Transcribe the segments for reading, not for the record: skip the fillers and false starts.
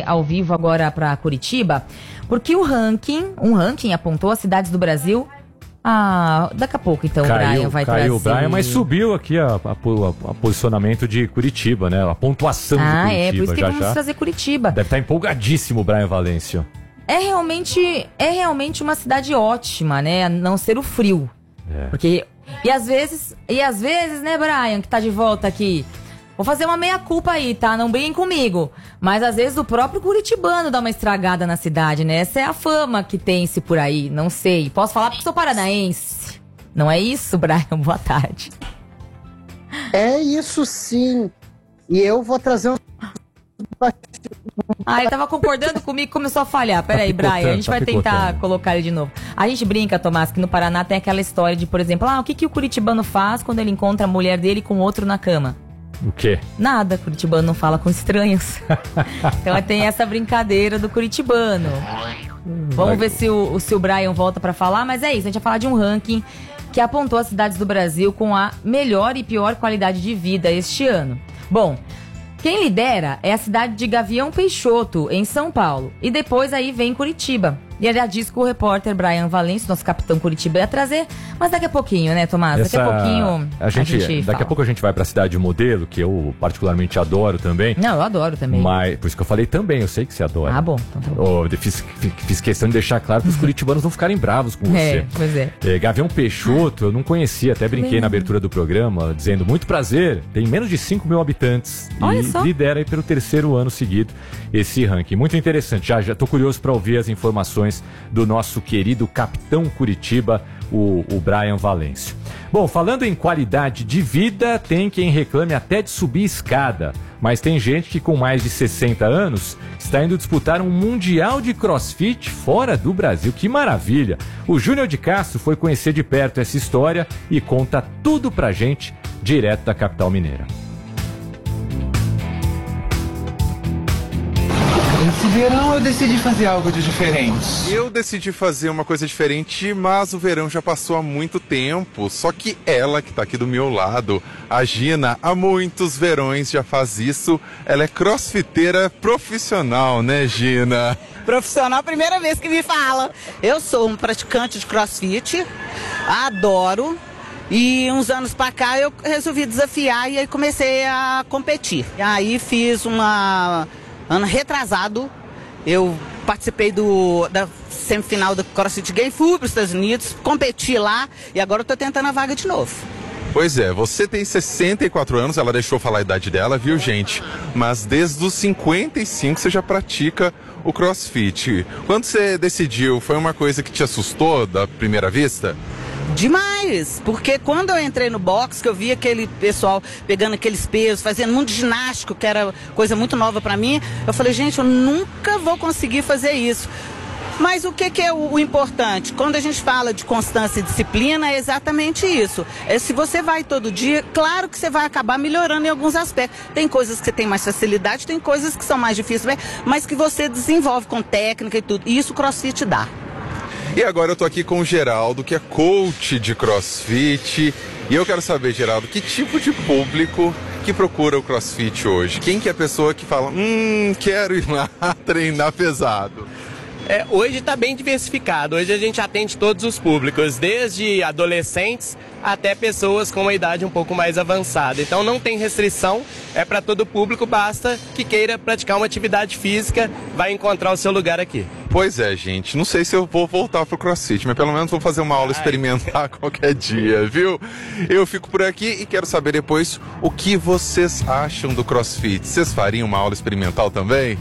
vai ao vivo agora para Curitiba, porque um ranking apontou as cidades do Brasil. Daqui a pouco, então, o Brian vai trazer... Caiu o Brian, mas subiu aqui a posicionamento de Curitiba, né? A pontuação de Curitiba. Por isso que vamos trazer Curitiba. Deve estar empolgadíssimo o Brian Valêncio. É realmente uma cidade ótima, né? A não ser o frio. Porque... E às vezes, né, Brian, que tá de volta aqui... Vou fazer uma meia-culpa aí, tá? Não briguem comigo. Mas às vezes o próprio curitibano dá uma estragada na cidade, né? Essa é a fama que tem-se por aí, não sei. Posso falar porque sou paranaense. Não é isso, Brian? Boa tarde. É isso sim. E eu vou trazer um... Ele tava concordando comigo e começou a falhar. Peraí, Brian, a gente vai tentar colocar ele de novo. A gente brinca, Tomás, que no Paraná tem aquela história de, por exemplo, o que o curitibano faz quando ele encontra a mulher dele com outro na cama? O quê? Nada, curitibano não fala com estranhos. Então tem essa brincadeira do curitibano. Vamos ver se o Brian volta pra falar, mas é isso, a gente vai falar de um ranking que apontou as cidades do Brasil com a melhor e pior qualidade de vida este ano. Bom, quem lidera é a cidade de Gavião Peixoto, em São Paulo. E depois aí vem Curitiba. E aliás, diz que o repórter Brian Valêncio, nosso capitão Curitiba, ia trazer, mas daqui a pouquinho, né, Tomás? Daqui a pouquinho a gente daqui a pouco a gente vai pra Cidade Modelo, que eu particularmente adoro também. Não, eu adoro também. Mas, por isso que eu falei também, eu sei que você adora. Bom. Então tá bom. Fiz questão de deixar claro para os curitibanos não ficarem bravos com você. Pois é. Gavião Peixoto, eu não conhecia, até brinquei na abertura do programa, dizendo, muito prazer, tem menos de 5 mil habitantes. Olha e só. Lidera aí pelo 3º ano seguido esse ranking. Muito interessante, já tô curioso para ouvir as informações do nosso querido capitão Curitiba, o Brian Valêncio. Bom, falando em qualidade de vida, tem quem reclame até de subir escada. Mas tem gente que com mais de 60 anos está indo disputar um mundial de crossfit fora do Brasil. Que maravilha! O Júnior de Castro foi conhecer de perto essa história e conta tudo pra gente, direto da capital mineira. Esse verão eu decidi fazer algo de diferente. Eu decidi fazer uma coisa diferente, mas o verão já passou há muito tempo. Só que ela, que tá aqui do meu lado, a Gina, há muitos verões já faz isso. Ela é crossfiteira profissional, né, Gina? Profissional, primeira vez que me fala. Eu sou um praticante de crossfit, adoro. E uns anos pra cá eu resolvi desafiar e aí comecei a competir. E aí fiz ano retrasado, eu participei da semifinal do CrossFit Games, fui para os Estados Unidos, competi lá e agora eu tô tentando a vaga de novo. Pois é, você tem 64 anos, ela deixou falar a idade dela, viu, gente? Mas desde os 55 você já pratica o CrossFit. Quando você decidiu, foi uma coisa que te assustou da primeira vista? Demais, porque quando eu entrei no box, que eu vi aquele pessoal pegando aqueles pesos, fazendo muito ginástico, que era coisa muito nova pra mim, eu falei, gente, eu nunca vou conseguir fazer isso. Mas o que é o importante? Quando a gente fala de constância e disciplina, é exatamente isso. Se você vai todo dia, claro que você vai acabar melhorando em alguns aspectos. Tem coisas que você tem mais facilidade, tem coisas que são mais difíceis, mas que você desenvolve com técnica e tudo. E isso o CrossFit dá. E agora eu tô aqui com o Geraldo, que é coach de CrossFit. E eu quero saber, Geraldo, que tipo de público que procura o CrossFit hoje? Quem que é a pessoa que fala, quero ir lá treinar pesado? Hoje está bem diversificado. Hoje a gente atende todos os públicos, desde adolescentes até pessoas com uma idade um pouco mais avançada. Então não tem restrição, é para todo público, basta que queira praticar uma atividade física, vai encontrar o seu lugar aqui. Pois é, gente, não sei se eu vou voltar pro CrossFit, mas pelo menos vou fazer uma aula experimentar qualquer dia, viu? Eu fico por aqui e quero saber depois o que vocês acham do CrossFit. Vocês fariam uma aula experimental também?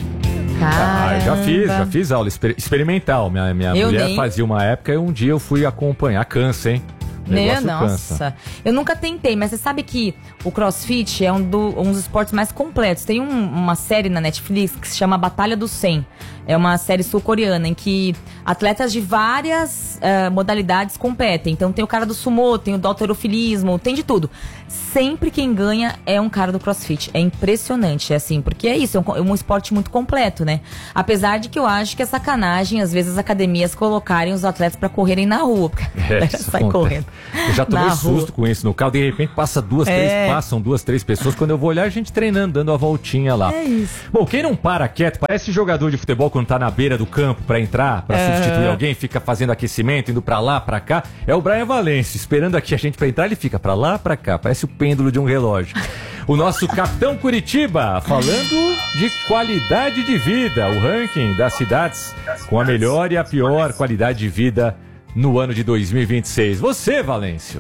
Já fiz aula experimental. Minha mulher fazia uma época e um dia eu fui acompanhar. Cansa, hein? Nossa, eu nunca tentei, mas você sabe que o CrossFit é um dos esportes mais completos. Tem uma série na Netflix que se chama Batalha dos 100. É uma série sul-coreana em que atletas de várias modalidades competem. Então tem o cara do sumô, tem o do halterofilismo, tem de tudo. Sempre quem ganha é um cara do CrossFit. É impressionante, assim, porque é isso, é um esporte muito completo, né? Apesar de que eu acho que é sacanagem, às vezes, as academias colocarem os atletas pra correrem na rua, porque sai correndo. Eu já tomei Na susto rua. com isso no carro. De repente passam duas, três pessoas. Quando eu vou olhar, a gente treinando, dando a voltinha lá. É isso. Bom, quem não para quieto, parece jogador de futebol quando tá na beira do campo pra entrar, pra substituir alguém, fica fazendo aquecimento, indo pra lá, pra cá. É o Brian Valêncio, esperando aqui a gente pra entrar, ele fica pra lá, pra cá. Parece o pêndulo de um relógio. O nosso Capitão Curitiba, falando de qualidade de vida, o ranking das cidades com a melhor e a pior qualidade de vida no ano de 2026. Você, Valêncio.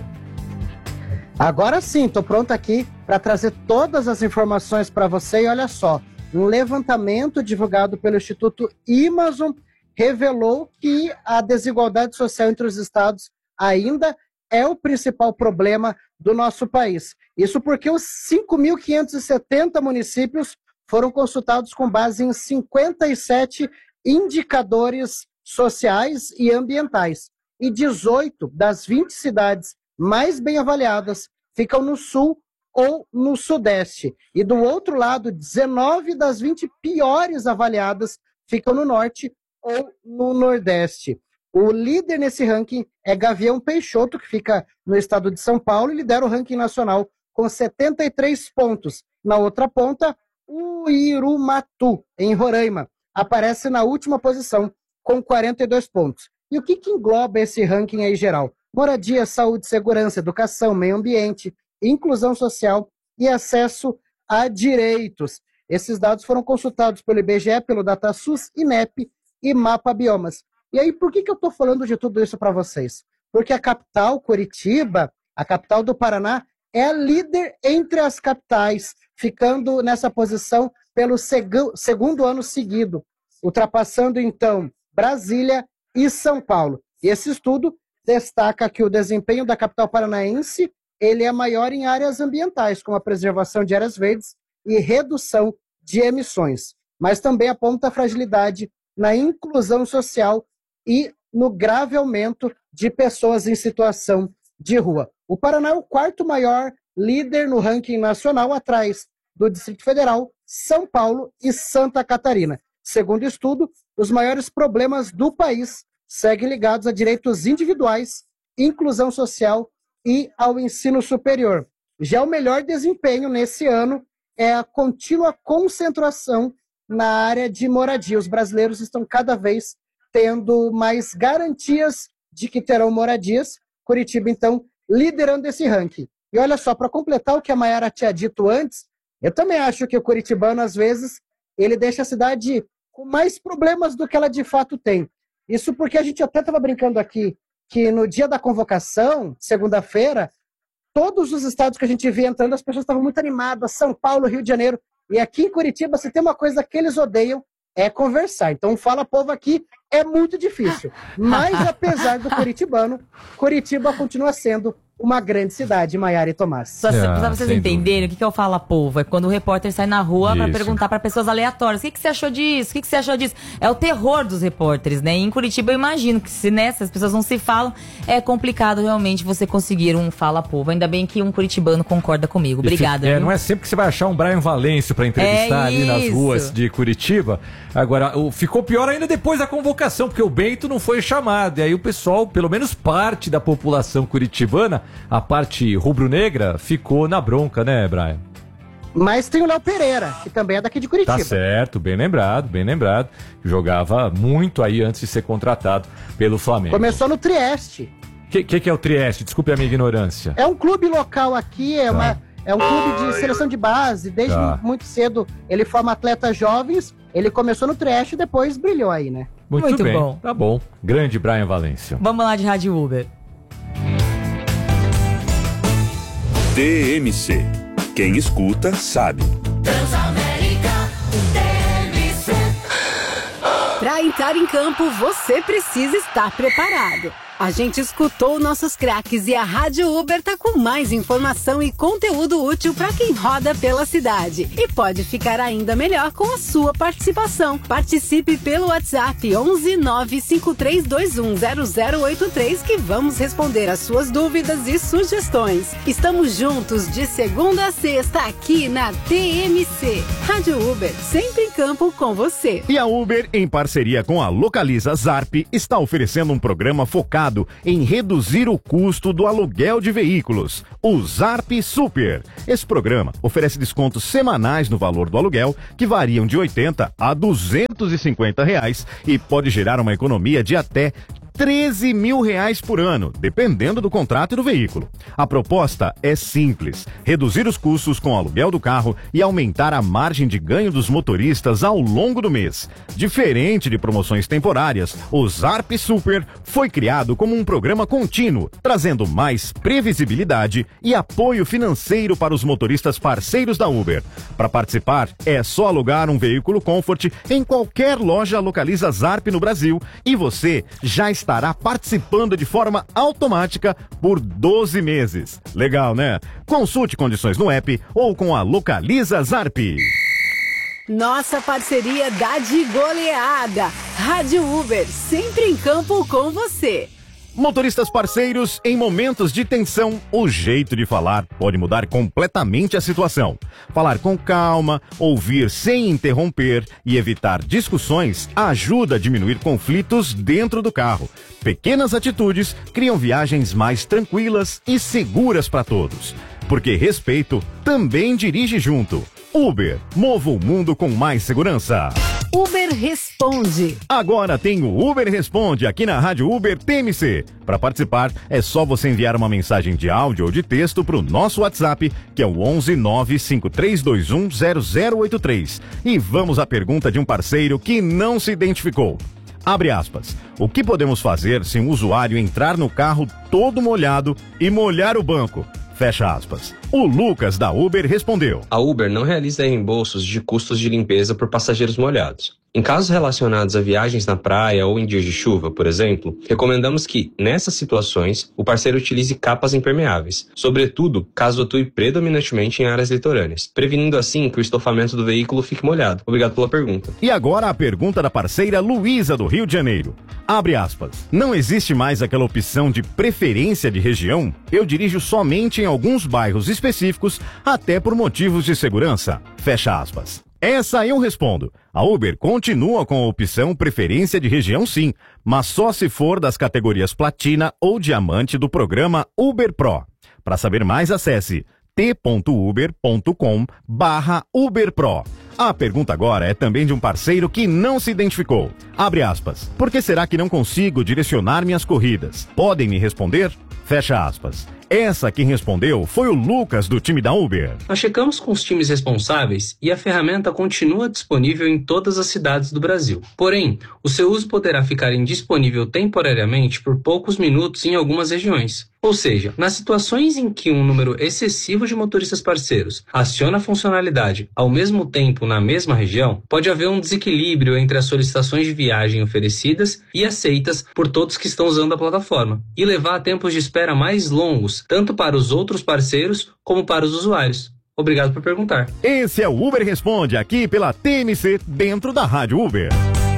Agora sim, tô pronto aqui para trazer todas as informações para você. E olha só, um levantamento divulgado pelo Instituto Amazon revelou que a desigualdade social entre os estados ainda é o principal problema do nosso país. Isso porque os 5.570 municípios foram consultados com base em 57 indicadores sociais e ambientais. E 18 das 20 cidades mais bem avaliadas ficam no sul ou no sudeste. E do outro lado, 19 das 20 piores avaliadas ficam no norte ou no nordeste. O líder nesse ranking é Gavião Peixoto, que fica no estado de São Paulo, e lidera o ranking nacional com 73 pontos. Na outra ponta, o Irumatu, em Roraima, aparece na última posição com 42 pontos. E o que engloba esse ranking aí geral? Moradia, saúde, segurança, educação, meio ambiente, inclusão social e acesso a direitos. Esses dados foram consultados pelo IBGE, pelo DataSUS, INEP e Mapa Biomas. E aí, por que eu estou falando de tudo isso para vocês? Porque a capital, Curitiba, a capital do Paraná, é a líder entre as capitais, ficando nessa posição pelo segundo ano seguido, ultrapassando, então, Brasília e São Paulo. E esse estudo destaca que o desempenho da capital paranaense ele é maior em áreas ambientais, como a preservação de áreas verdes e redução de emissões. Mas também aponta a fragilidade na inclusão social e no grave aumento de pessoas em situação de rua. O Paraná é o quarto maior líder no ranking nacional, atrás do Distrito Federal, São Paulo e Santa Catarina. Segundo o estudo, os maiores problemas do país seguem ligados a direitos individuais, inclusão social e ao ensino superior. Já o melhor desempenho nesse ano é a contínua concentração na área de moradia. Os brasileiros estão cada vez tendo mais garantias de que terão moradias. Curitiba, então, liderando esse ranking. E olha só, para completar o que a Mayara tinha dito antes, eu também acho que o curitibano, às vezes, ele deixa a cidade com mais problemas do que ela de fato tem. Isso porque a gente até estava brincando aqui que no dia da convocação, segunda-feira, todos os estados que a gente via entrando, as pessoas estavam muito animadas, São Paulo, Rio de Janeiro. E aqui em Curitiba, se tem uma coisa que eles odeiam, é conversar. Então, Fala Povo aqui é muito difícil. Mas, apesar do curitibano, Curitiba continua sendo uma grande cidade, Mayara e Tomás. Só pra vocês entenderem, o que é o Fala Povo? É quando o repórter sai na rua pra perguntar pra pessoas aleatórias. O que você achou disso? O que você achou disso? É o terror dos repórteres, né? E em Curitiba eu imagino que se as pessoas não se falam, é complicado realmente você conseguir um Fala Povo. Ainda bem que um curitibano concorda comigo. Obrigada. Não é sempre que você vai achar um Brian Valêncio pra entrevistar ali nas ruas de Curitiba. Agora, ficou pior ainda depois da convocação, porque o Bento não foi chamado. E aí o pessoal, pelo menos parte da população curitibana, a parte rubro-negra, ficou na bronca, né, Brian? Mas tem o Léo Pereira, que também é daqui de Curitiba. Tá certo, bem lembrado. Jogava muito aí antes de ser contratado pelo Flamengo. Começou no Trieste. O que é o Trieste? Desculpe a minha ignorância. É um clube local aqui, é um clube de seleção de base. Desde muito cedo ele forma atletas jovens. Ele começou no Trieste e depois brilhou aí, né? Muito bem, bom. Tá bom. Grande Brian Valêncio. Vamos lá de Rádio Uber. DMC. Quem escuta, sabe. Transamérica, DMC. Para entrar em campo, você precisa estar preparado. A gente escutou nossos craques e a Rádio Uber tá com mais informação e conteúdo útil para quem roda pela cidade. E pode ficar ainda melhor com a sua participação. Participe pelo WhatsApp 11 95321 0083 que vamos responder as suas dúvidas e sugestões. Estamos juntos de segunda a sexta aqui na TMC. Rádio Uber, sempre em campo com você. E a Uber, em parceria com a Localiza Zarp, está oferecendo um programa focado focado em reduzir o custo do aluguel de veículos, o Zarp Super. Esse programa oferece descontos semanais no valor do aluguel, que variam de R$80 a R$250 e pode gerar uma economia de até R$13 mil por ano, dependendo do contrato e do veículo. A proposta é simples: reduzir os custos com o aluguel do carro e aumentar a margem de ganho dos motoristas ao longo do mês. Diferente de promoções temporárias, o Zarp Super foi criado como um programa contínuo, trazendo mais previsibilidade e apoio financeiro para os motoristas parceiros da Uber. Para participar, é só alugar um veículo Comfort em qualquer loja Localiza Zarp no Brasil e você já estará participando de forma automática por 12 meses. Legal, né? Consulte condições no app ou com a Localiza Zarp. Nossa parceria dá de goleada. Rádio Uber, sempre em campo com você. Motoristas parceiros, em momentos de tensão, o jeito de falar pode mudar completamente a situação. Falar com calma, ouvir sem interromper e evitar discussões ajuda a diminuir conflitos dentro do carro. Pequenas atitudes criam viagens mais tranquilas e seguras para todos. Porque respeito também dirige junto. Uber, mova o mundo com mais segurança. Uber Responde. Agora tem o Uber Responde aqui na Rádio Uber TMC. Para participar, é só você enviar uma mensagem de áudio ou de texto para o nosso WhatsApp, que é o 11 95321 0083. E vamos à pergunta de um parceiro que não se identificou. Abre aspas. O que podemos fazer se um usuário entrar no carro todo molhado e molhar o banco? Fecha aspas. O Lucas da Uber respondeu: a Uber não realiza reembolsos de custos de limpeza por passageiros molhados. Em casos relacionados a viagens na praia ou em dias de chuva, por exemplo, recomendamos que, nessas situações, o parceiro utilize capas impermeáveis, sobretudo caso atue predominantemente em áreas litorâneas, prevenindo assim que o estofamento do veículo fique molhado. Obrigado pela pergunta. E agora a pergunta da parceira Luísa do Rio de Janeiro. Abre aspas. Não existe mais aquela opção de preferência de região? Eu dirijo somente em alguns bairros específicos, até por motivos de segurança. Fecha aspas. Essa eu respondo. A Uber continua com a opção preferência de região sim, mas só se for das categorias Platina ou Diamante do programa Uber Pro. Para saber mais, acesse t.uber.com/uberpro. A pergunta agora é também de um parceiro que não se identificou. Abre aspas. Por que será que não consigo direcionar minhas corridas? Podem me responder? Fecha aspas. Essa quem respondeu foi o Lucas do time da Uber. Nós checamos com os times responsáveis e a ferramenta continua disponível em todas as cidades do Brasil. Porém, o seu uso poderá ficar indisponível temporariamente por poucos minutos em algumas regiões. Ou seja, nas situações em que um número excessivo de motoristas parceiros aciona a funcionalidade ao mesmo tempo na mesma região, pode haver um desequilíbrio entre as solicitações de viagem oferecidas e aceitas por todos que estão usando a plataforma, e levar a tempos de espera mais longos, tanto para os outros parceiros como para os usuários. Obrigado por perguntar. Esse é o Uber Responde, aqui pela TMC, dentro da Rádio Uber.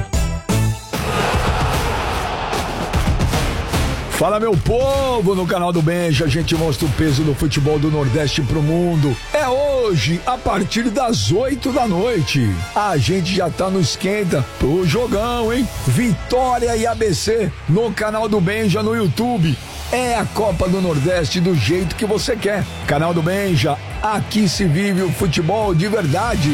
Fala, meu povo, no canal do Benja a gente mostra o peso do futebol do Nordeste pro mundo. É hoje, a partir das 8 da noite. A gente já tá no esquenta pro jogão, hein? Vitória e ABC no canal do Benja no YouTube. É a Copa do Nordeste do jeito que você quer. Canal do Benja, aqui se vive o futebol de verdade.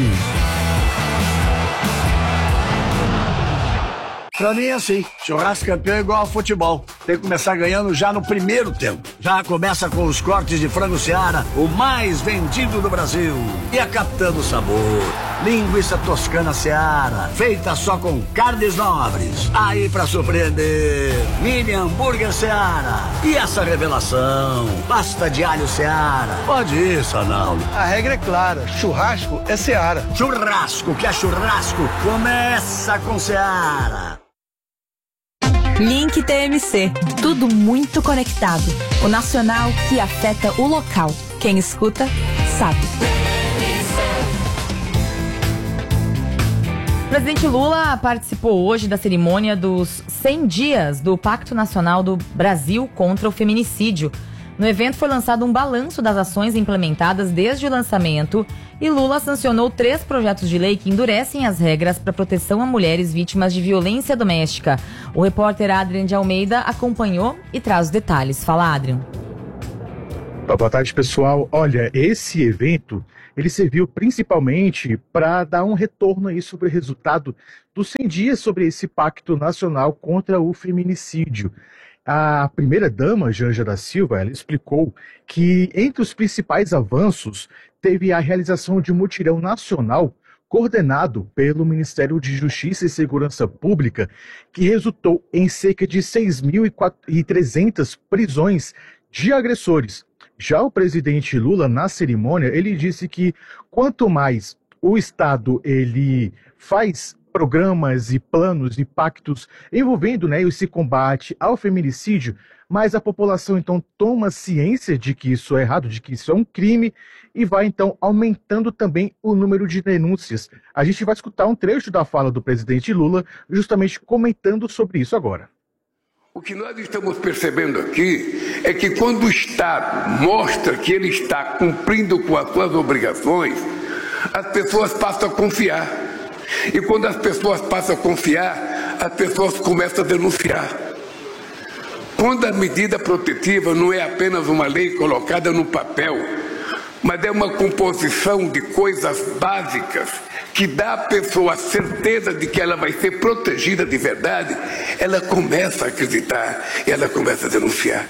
Pra mim é assim, churrasco campeão é igual ao futebol. Tem que começar ganhando já no primeiro tempo. Já começa com os cortes de frango Seara, o mais vendido do Brasil. E a Capitã do Sabor, linguiça toscana Seara, feita só com carnes nobres. Aí pra surpreender, mini hambúrguer Seara. E essa revelação, pasta de alho Seara. Pode ir, Sanaldo. A regra é clara, churrasco é Seara. Churrasco que é churrasco, começa com Seara. Link TMC, tudo muito conectado. O nacional que afeta o local. Quem escuta, sabe. O presidente Lula participou hoje da cerimônia dos 100 dias do Pacto Nacional do Brasil contra o Feminicídio. No evento foi lançado um balanço das ações implementadas desde o lançamento e Lula sancionou 3 projetos de lei que endurecem as regras para proteção a mulheres vítimas de violência doméstica. O repórter Adrian de Almeida acompanhou e traz os detalhes. Fala, Adrian. Boa tarde, pessoal. Olha, esse evento, ele serviu principalmente para dar um retorno aí sobre o resultado dos 100 dias sobre esse Pacto Nacional contra o Feminicídio. A primeira-dama, Janja da Silva, ela explicou que entre os principais avanços teve a realização de um mutirão nacional coordenado pelo Ministério de Justiça e Segurança Pública, que resultou em cerca de 6.300 prisões de agressores. Já o presidente Lula, na cerimônia, ele disse que quanto mais o Estado ele faz programas e planos e pactos envolvendo, né, esse combate ao feminicídio, mas a população então toma ciência de que isso é errado, de que isso é um crime e vai então aumentando também o número de denúncias. A gente vai escutar um trecho da fala do presidente Lula justamente comentando sobre isso agora. O que nós estamos percebendo aqui é que quando o Estado mostra que ele está cumprindo com as suas obrigações, as pessoas passam a confiar. E quando as pessoas passam a confiar, as pessoas começam a denunciar. Quando a medida protetiva não é apenas uma lei colocada no papel, mas é uma composição de coisas básicas que dá à pessoa a certeza de que ela vai ser protegida de verdade, ela começa a acreditar e ela começa a denunciar.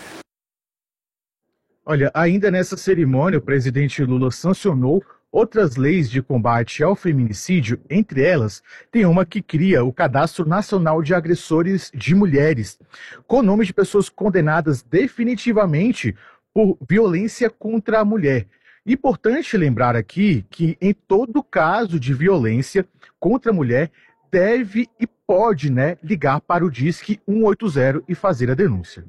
Olha, ainda nessa cerimônia, o presidente Lula sancionou outras leis de combate ao feminicídio. Entre elas, tem uma que cria o Cadastro Nacional de Agressores de Mulheres, com o nome de pessoas condenadas definitivamente por violência contra a mulher. Importante lembrar aqui que em todo caso de violência contra a mulher, deve e pode, né, ligar para o Disque 180 e fazer a denúncia.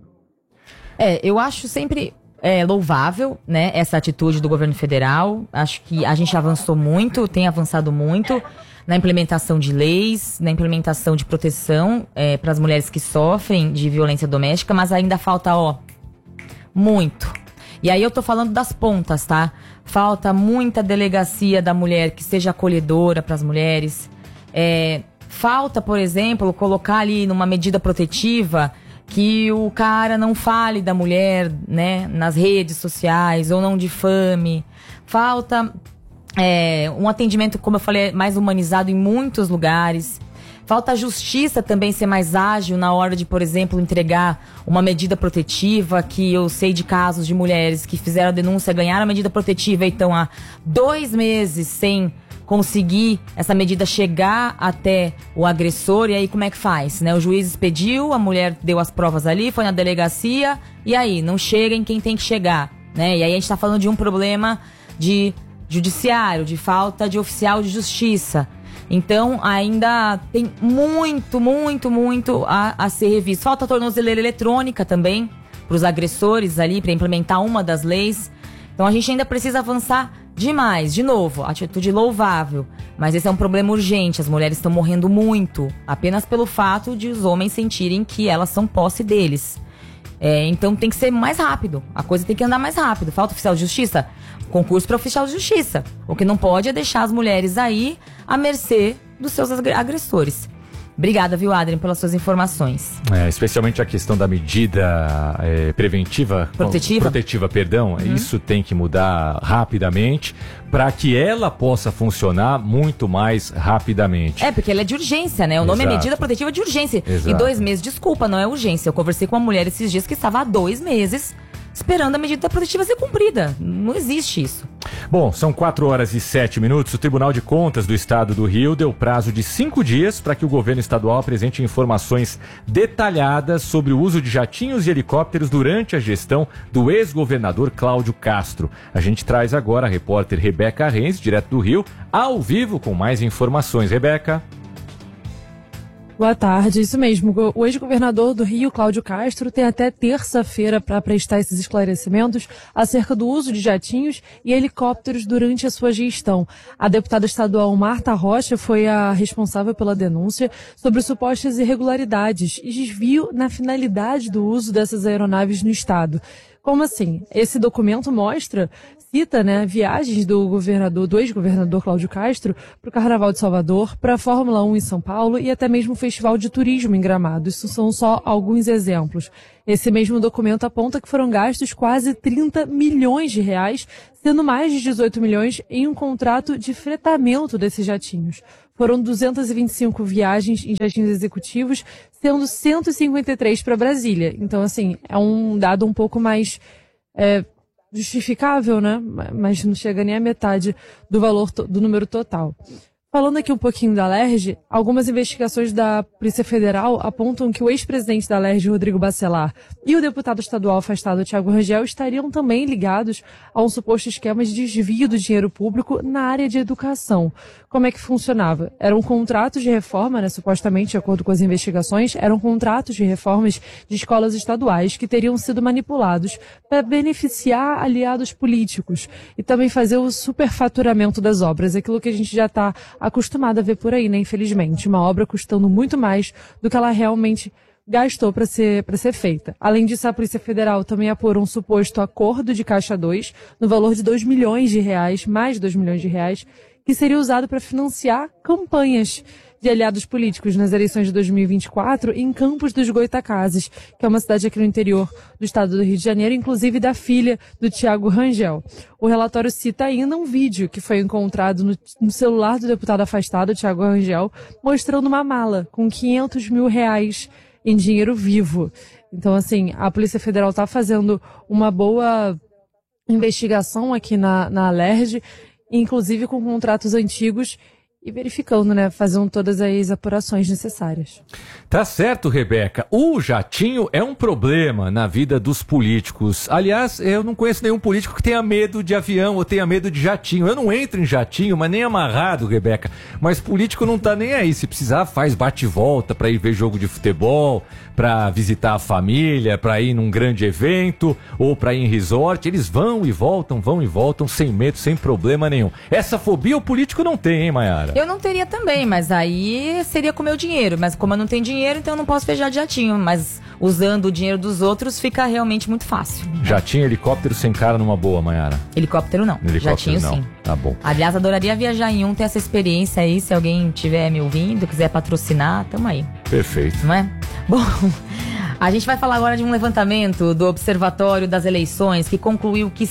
Eu acho sempre louvável, né, essa atitude do governo federal. Acho que a gente avançou muito, tem avançado muito na implementação de leis, na implementação de proteção para as mulheres que sofrem de violência doméstica, mas ainda falta, muito. E aí eu tô falando das pontas, tá? Falta muita delegacia da mulher que seja acolhedora para as mulheres. Falta, por exemplo, colocar ali numa medida protetiva que o cara não fale da mulher, né, nas redes sociais ou não difame. Falta um atendimento, como eu falei, mais humanizado em muitos lugares. Falta a justiça também ser mais ágil na hora de, por exemplo, entregar uma medida protetiva, que eu sei de casos de mulheres que fizeram a denúncia, ganharam a medida protetiva e estão há 2 meses sem conseguir essa medida chegar até o agressor. E aí como é que faz, né? O juiz expediu, a mulher deu as provas ali, foi na delegacia, e aí não chega em quem tem que chegar, né? E aí a gente tá falando de um problema de judiciário, de falta de oficial de justiça. Então, ainda tem muito a ser revisto. Falta a tornozeleira eletrônica também para os agressores ali, para implementar uma das leis. Então, a gente ainda precisa avançar demais. De novo, atitude louvável. Mas esse é um problema urgente. As mulheres estão morrendo muito, apenas pelo fato de os homens sentirem que elas são posse deles. Então, tem que ser mais rápido. A coisa tem que andar mais rápido. Falta oficial de justiça? Concurso para oficial de justiça. O que não pode é deixar as mulheres aí à mercê dos seus agressores. Obrigada, viu, Adrien, pelas suas informações. Especialmente a questão da medida protetiva, isso tem que mudar rapidamente para que ela possa funcionar muito mais rapidamente. Porque ela é de urgência, né? O nome é medida protetiva de urgência. Exato. E 2 meses, desculpa, não é urgência. Eu conversei com uma mulher esses dias que estava há 2 meses esperando a medida protetiva ser cumprida. Não existe isso. Bom, são 4h07. O Tribunal de Contas do Estado do Rio deu prazo de 5 dias para que o governo estadual apresente informações detalhadas sobre o uso de jatinhos e helicópteros durante a gestão do ex-governador Cláudio Castro. A gente traz agora a repórter Rebeca Reis, direto do Rio, ao vivo com mais informações. Rebeca. Boa tarde, isso mesmo. O ex-governador do Rio, Cláudio Castro, tem até terça-feira para prestar esses esclarecimentos acerca do uso de jatinhos e helicópteros durante a sua gestão. A deputada estadual Marta Rocha foi a responsável pela denúncia sobre supostas irregularidades e desvio na finalidade do uso dessas aeronaves no estado. Como assim? Esse documento cita, viagens do ex-governador Cláudio Castro para o Carnaval de Salvador, para a Fórmula 1 em São Paulo e até mesmo o Festival de Turismo em Gramado. Isso são só alguns exemplos. Esse mesmo documento aponta que foram gastos quase 30 milhões de reais, sendo mais de 18 milhões em um contrato de fretamento desses jatinhos. Foram 225 viagens em jatinhos executivos, sendo 153 para Brasília. Então, assim, é um dado um pouco mais justificável, né? Mas não chega nem à metade do valor do número total. Falando aqui um pouquinho da Alerj, algumas investigações da Polícia Federal apontam que o ex-presidente da Alerj, Rodrigo Bacelar, e o deputado estadual afastado, Thiago Rangel, estariam também ligados a um suposto esquema de desvio do dinheiro público na área de educação. Como é que funcionava? Eram contratos de reforma, supostamente, de acordo com as investigações, eram contratos de reformas de escolas estaduais que teriam sido manipulados para beneficiar aliados políticos e também fazer o superfaturamento das obras, aquilo que a gente já está acostumado a ver por aí, infelizmente. Uma obra custando muito mais do que ela realmente gastou para ser feita. Além disso, a Polícia Federal também apurou um suposto acordo de Caixa 2 no valor de 2 milhões de reais, mais de 2 milhões de reais, que seria usado para financiar campanhas de aliados políticos nas eleições de 2024 em Campos dos Goytacazes, que é uma cidade aqui no interior do estado do Rio de Janeiro, inclusive da filha do Thiago Rangel. O relatório cita ainda um vídeo que foi encontrado no celular do deputado afastado, Thiago Rangel, mostrando uma mala com 500 mil reais em dinheiro vivo. Então, assim, a Polícia Federal está fazendo uma boa investigação aqui na Alerj, inclusive com contratos antigos, e verificando, fazendo todas as apurações necessárias. Tá certo, Rebeca. O jatinho é um problema na vida dos políticos. Aliás, eu não conheço nenhum político que tenha medo de avião ou tenha medo de jatinho. Eu não entro em jatinho, mas nem amarrado, Rebeca. Mas político não tá nem aí. Se precisar, faz bate-volta pra ir ver jogo de futebol, pra visitar a família, pra ir num grande evento ou pra ir em resort. Eles vão e voltam sem medo, sem problema nenhum. Essa fobia o político não tem, hein, Mayara? Eu não teria também, mas aí seria com o meu dinheiro. Mas como eu não tenho dinheiro, então eu não posso viajar de jatinho. Mas usando o dinheiro dos outros fica realmente muito fácil. Jatinho, helicóptero sem cara numa boa, Mayara? Helicóptero não. Jatinho não. Sim. Tá bom. Aliás, adoraria viajar em um, ter essa experiência aí. Se alguém estiver me ouvindo, quiser patrocinar, tamo aí. Perfeito. Não é? Bom, a gente vai falar agora de um levantamento do Observatório das Eleições que concluiu que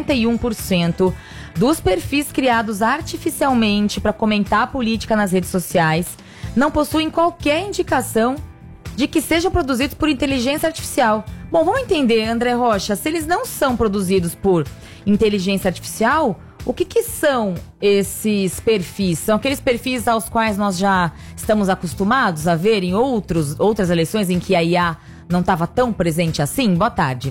61% dos perfis criados artificialmente para comentar a política nas redes sociais não possuem qualquer indicação de que sejam produzidos por inteligência artificial. Bom, vamos entender, André Rocha, se eles não são produzidos por inteligência artificial, o que são esses perfis? São aqueles perfis aos quais nós já estamos acostumados a ver em outras eleições em que a IA não estava tão presente assim? Boa tarde.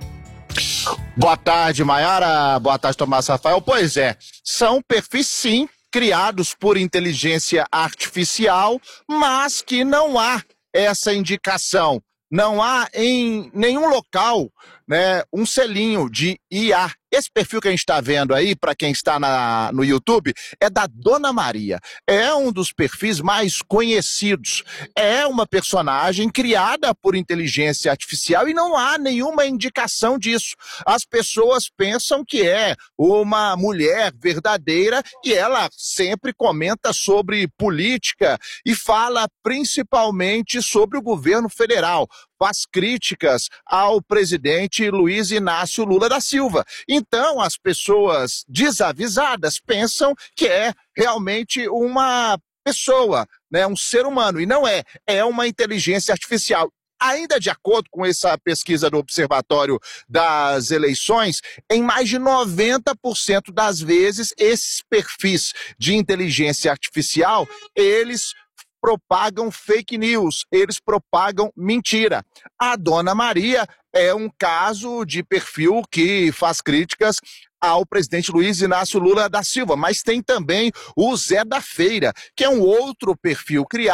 Boa tarde, Mayara. Boa tarde, Tomás Rafael. Pois é, são perfis, sim, criados por inteligência artificial, mas que não há essa indicação. Não há em nenhum local, um selinho de IA. Esse perfil que a gente está vendo aí, para quem está no YouTube, é da Dona Maria. É um dos perfis mais conhecidos. É uma personagem criada por inteligência artificial e não há nenhuma indicação disso. As pessoas pensam que é uma mulher verdadeira e ela sempre comenta sobre política e fala principalmente sobre o governo federal. Faz críticas ao presidente Luiz Inácio Lula da Silva. Então, as pessoas desavisadas pensam que é realmente uma pessoa, um ser humano, e não é. É uma inteligência artificial. Ainda de acordo com essa pesquisa do Observatório das Eleições, em mais de 90% das vezes, esses perfis de inteligência artificial, eles propagam fake news, eles propagam mentira. A Dona Maria é um caso de perfil que faz críticas ao presidente Luiz Inácio Lula da Silva, mas tem também o Zé da Feira, que é um outro perfil criado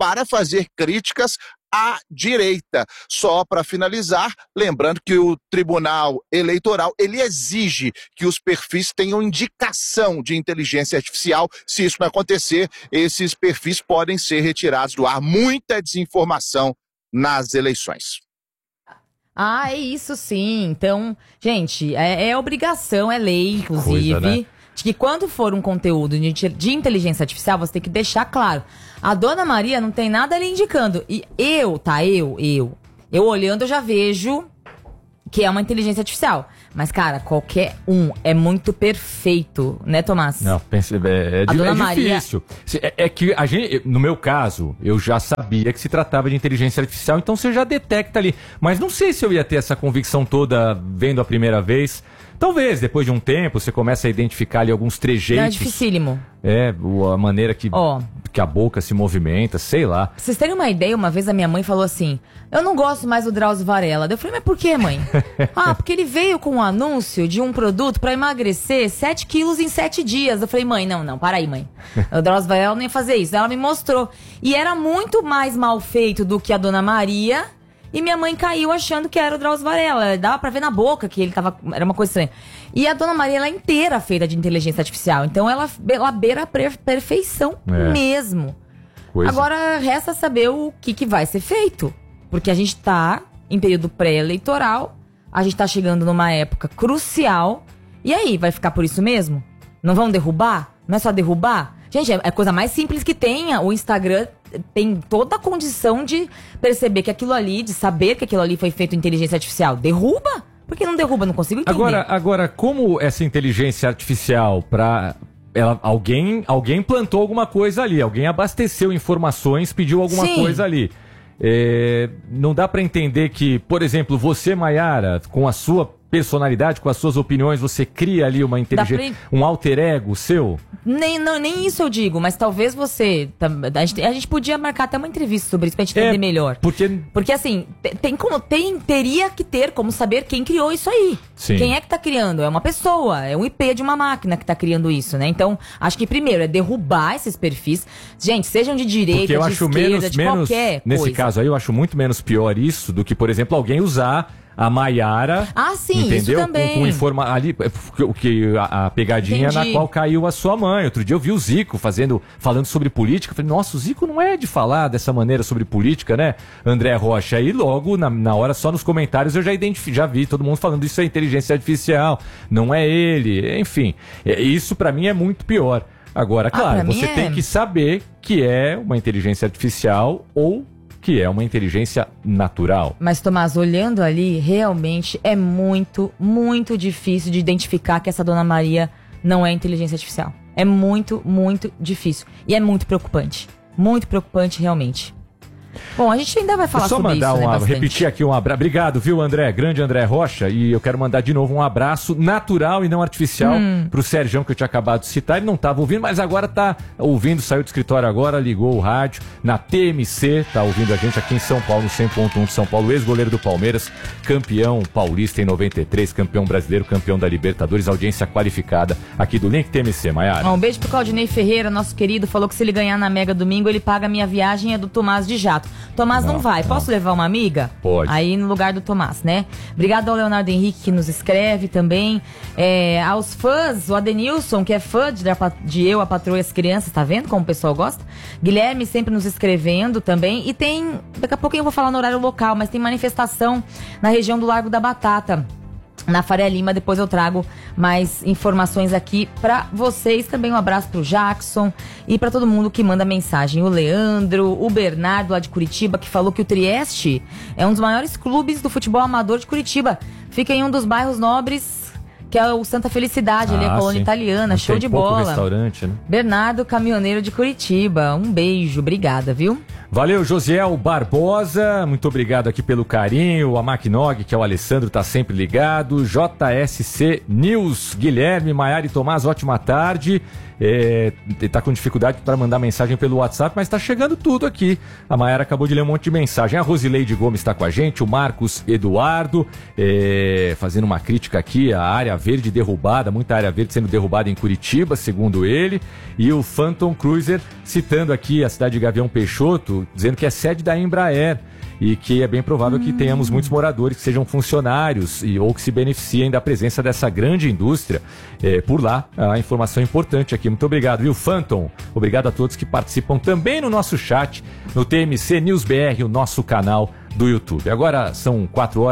para fazer críticas à direita. Só para finalizar, lembrando que o Tribunal Eleitoral, ele exige que os perfis tenham indicação de inteligência artificial. Se isso não acontecer, esses perfis podem ser retirados do ar. Muita desinformação nas eleições. Ah, é isso sim. Então, gente, é obrigação, é lei, inclusive, Coisa, né? de que quando for um conteúdo de inteligência artificial, você tem que deixar claro. A Dona Maria não tem nada ali indicando. E eu olhando, eu já vejo que é uma inteligência artificial. Mas, cara, qualquer um é muito perfeito, né, Tomás? Não, é difícil. É que a gente, no meu caso, eu já sabia que se tratava de inteligência artificial, então você já detecta ali. Mas não sei se eu ia ter essa convicção toda vendo a primeira vez. Talvez, depois de um tempo, você começa a identificar ali alguns trejeitos. Não, é dificílimo. A maneira que a boca se movimenta, sei lá. Pra vocês terem uma ideia, uma vez a minha mãe falou assim: eu não gosto mais do Drauzio Varela. Eu falei, mas por que, mãe? Porque ele veio com um anúncio de um produto pra emagrecer 7 quilos em 7 dias. Eu falei, mãe, não, para aí, mãe. O Drauzio Varela não ia fazer isso. Ela me mostrou. E era muito mais mal feito do que a Dona Maria. E minha mãe caiu achando que era o Drauzio Varela. Dava pra ver na boca que ele tava... Era uma coisa estranha. E a Dona Maria, ela é inteira feita de inteligência artificial. Então ela beira a perfeição mesmo. Agora resta saber o que vai ser feito. Porque a gente tá em período pré-eleitoral. A gente tá chegando numa época crucial. E aí, vai ficar por isso mesmo? Não vão derrubar? Não é só derrubar? Gente, é a coisa mais simples que tem. O Instagram tem toda a condição de perceber que aquilo ali, de saber que aquilo ali foi feito inteligência artificial. Derruba? Por que não derruba? Não consigo entender. Agora, como essa inteligência artificial alguém plantou alguma coisa ali, alguém abasteceu informações, pediu alguma coisa ali. Não dá pra entender que, por exemplo, você, Maiara, com a sua personalidade, com as suas opiniões, você cria ali uma inteligência, um alter ego seu? Nem isso eu digo, mas talvez você... A gente podia marcar até uma entrevista sobre isso pra gente entender melhor. Porque assim, teria que ter como saber quem criou isso aí. Sim. Quem é que tá criando? É uma pessoa, é um IP de uma máquina que tá criando isso, né? Então, acho que primeiro é derrubar esses perfis. Gente, sejam de direita, de esquerda, de qualquer coisa. Nesse caso aí, eu acho muito menos pior isso do que, por exemplo, alguém usar a Maiara, sim, entendeu? Isso também. Com ali, a pegadinha na qual caiu a sua mãe. Outro dia eu vi o Zico falando sobre política. Eu falei, nossa, o Zico não é de falar dessa maneira sobre política, né? André Rocha. Aí logo, na hora, só nos comentários, eu já vi todo mundo falando isso é inteligência artificial, não é ele. Enfim, isso pra mim é muito pior. Agora, claro, você tem que saber que é uma inteligência artificial ou que é uma inteligência natural. Mas, Tomás, olhando ali, realmente é muito, muito difícil de identificar que essa Dona Maria não é inteligência artificial. É muito, muito difícil. E é muito preocupante. Muito preocupante, realmente. Bom, a gente ainda vai falar sobre isso, né, bastante. Repetir aqui um abraço. Obrigado, viu, André? Grande André Rocha. E eu quero mandar de novo um abraço natural e não artificial pro Sérgio, que eu tinha acabado de citar. Ele não estava ouvindo, mas agora tá ouvindo, saiu do escritório agora, ligou o rádio na TMC, tá ouvindo a gente aqui em São Paulo, no 100.1 de São Paulo, ex-goleiro do Palmeiras, campeão paulista em 93, campeão brasileiro, campeão da Libertadores, audiência qualificada aqui do Link TMC, Maiara. Um beijo pro Claudinei Ferreira, nosso querido, falou que se ele ganhar na Mega domingo, ele paga a minha viagem, é do Tomás de Jato. Tomás não vai. Posso levar uma amiga? Pode. Aí no lugar do Tomás, né? Obrigado ao Leonardo Henrique, que nos escreve também. Aos fãs, o Adenilson, que é fã de Eu, a Patroa e as Crianças, tá vendo como o pessoal gosta? Guilherme sempre nos escrevendo também. E tem, daqui a pouquinho eu vou falar no horário local, mas tem manifestação na região do Largo da Batata, na Faria Lima. Depois eu trago mais informações aqui pra vocês. Também um abraço pro Jackson e pra todo mundo que manda mensagem. O Leandro, o Bernardo lá de Curitiba, que falou que o Trieste é um dos maiores clubes do futebol amador de Curitiba. Fica em um dos bairros nobres, que é o Santa Felicidade, ali a colônia italiana. Não show tem de pouco bola. Restaurante, né? Bernardo, caminhoneiro de Curitiba. Um beijo, obrigada, viu? Valeu, Josiel Barbosa, muito obrigado aqui pelo carinho. A Macnog, que é o Alessandro, tá sempre ligado. JSC News, Guilherme, Maiara e Tomás, ótima tarde. tá com dificuldade para mandar mensagem pelo WhatsApp, mas tá chegando tudo aqui. A Mayara acabou de ler um monte de mensagem. A Rosileide Gomes está com a gente, o Marcos Eduardo, fazendo uma crítica aqui, a área verde derrubada, muita área verde sendo derrubada em Curitiba, segundo ele, e o Phantom Cruiser citando aqui a cidade de Gavião Peixoto, dizendo que é sede da Embraer, e que é bem provável que tenhamos muitos moradores que sejam funcionários ou que se beneficiem da presença dessa grande indústria por lá. A informação importante aqui. Muito obrigado, viu, Phantom? Obrigado a todos que participam também no nosso chat, no TMC News BR, o nosso canal do YouTube. Agora são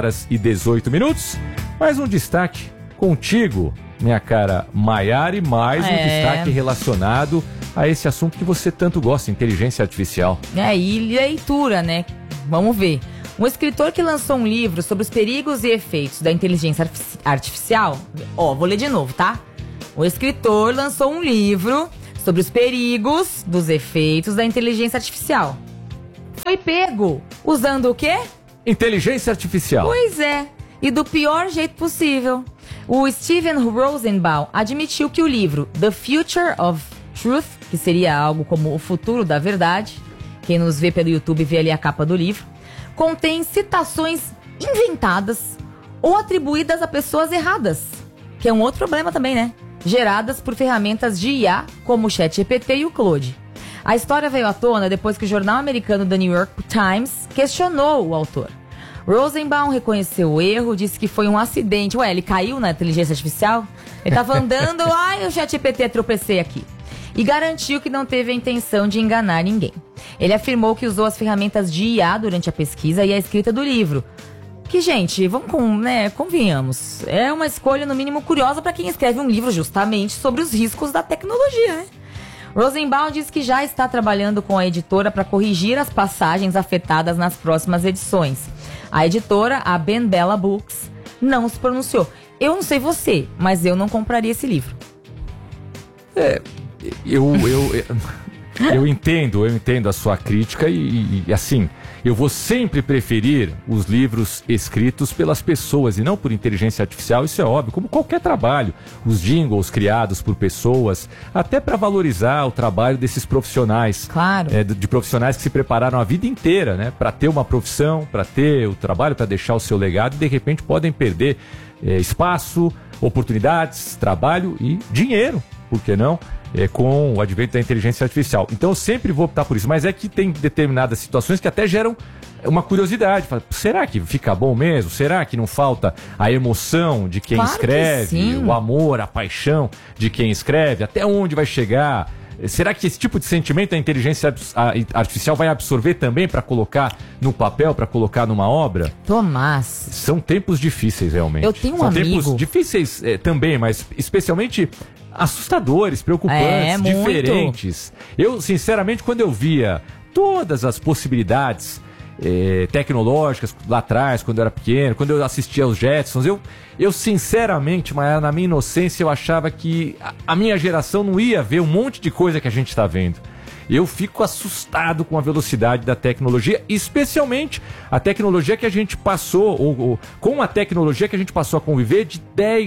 4h18. Mais um destaque contigo, minha cara Mayara, e mais um destaque relacionado a esse assunto que você tanto gosta, inteligência artificial. E leitura, né? Vamos ver. Um escritor que lançou um livro sobre os perigos e efeitos da inteligência artificial. Vou ler de novo, tá? O escritor lançou um livro sobre os perigos dos efeitos da inteligência artificial. Foi pego usando o quê? Inteligência artificial. Pois é. E do pior jeito possível. O Steven Rosenbaum admitiu que o livro The Future of Truth, que seria algo como o futuro da verdade, quem nos vê pelo YouTube vê ali a capa do livro, contém citações inventadas ou atribuídas a pessoas erradas, que é um outro problema também, né? Geradas por ferramentas de IA, como o ChatGPT e o Claude. A história veio à tona depois que o jornal americano The New York Times questionou o autor. Rosenbaum reconheceu o erro, disse que foi um acidente. Ele caiu na inteligência artificial? Ele estava andando, o ChatGPT tropecei aqui. E garantiu que não teve a intenção de enganar ninguém. Ele afirmou que usou as ferramentas de IA durante a pesquisa e a escrita do livro. Que, gente, convenhamos, é uma escolha no mínimo curiosa para quem escreve um livro justamente sobre os riscos da tecnologia, né? Rosenbaum diz que já está trabalhando com a editora para corrigir as passagens afetadas nas próximas edições. A editora, a Ben Bella Books, não se pronunciou. Eu não sei você, mas eu não compraria esse livro. Eu entendo a sua crítica e assim, eu vou sempre preferir os livros escritos pelas pessoas e não por inteligência artificial, isso é óbvio, como qualquer trabalho. Os jingles criados por pessoas, até para valorizar o trabalho desses profissionais. Claro. De profissionais que se prepararam a vida inteira, né? Para ter uma profissão, para ter o trabalho, para deixar o seu legado e de repente podem perder espaço, oportunidades, trabalho e dinheiro, por que não? Com o advento da inteligência artificial. Então eu sempre vou optar por isso, mas é que tem determinadas situações que até geram uma curiosidade. Será que fica bom mesmo? Será que não falta a emoção de quem escreve, o amor, a paixão de quem escreve? Até onde vai chegar? Será que esse tipo de sentimento a inteligência artificial vai absorver também para colocar no papel, para colocar numa obra? Tomás. São tempos difíceis, realmente. Eu tenho um São amigo... tempos difíceis também, mas especialmente assustadores, preocupantes, diferentes. Eu, sinceramente, quando eu via todas as possibilidades tecnológicas lá atrás, quando eu era pequeno, quando eu assistia aos Jetsons, eu sinceramente, mas na minha inocência, eu achava que a minha geração não ia ver um monte de coisa que a gente está vendo. Eu fico assustado com a velocidade da tecnologia, especialmente a tecnologia que a gente passou, com a tecnologia que a gente passou a conviver de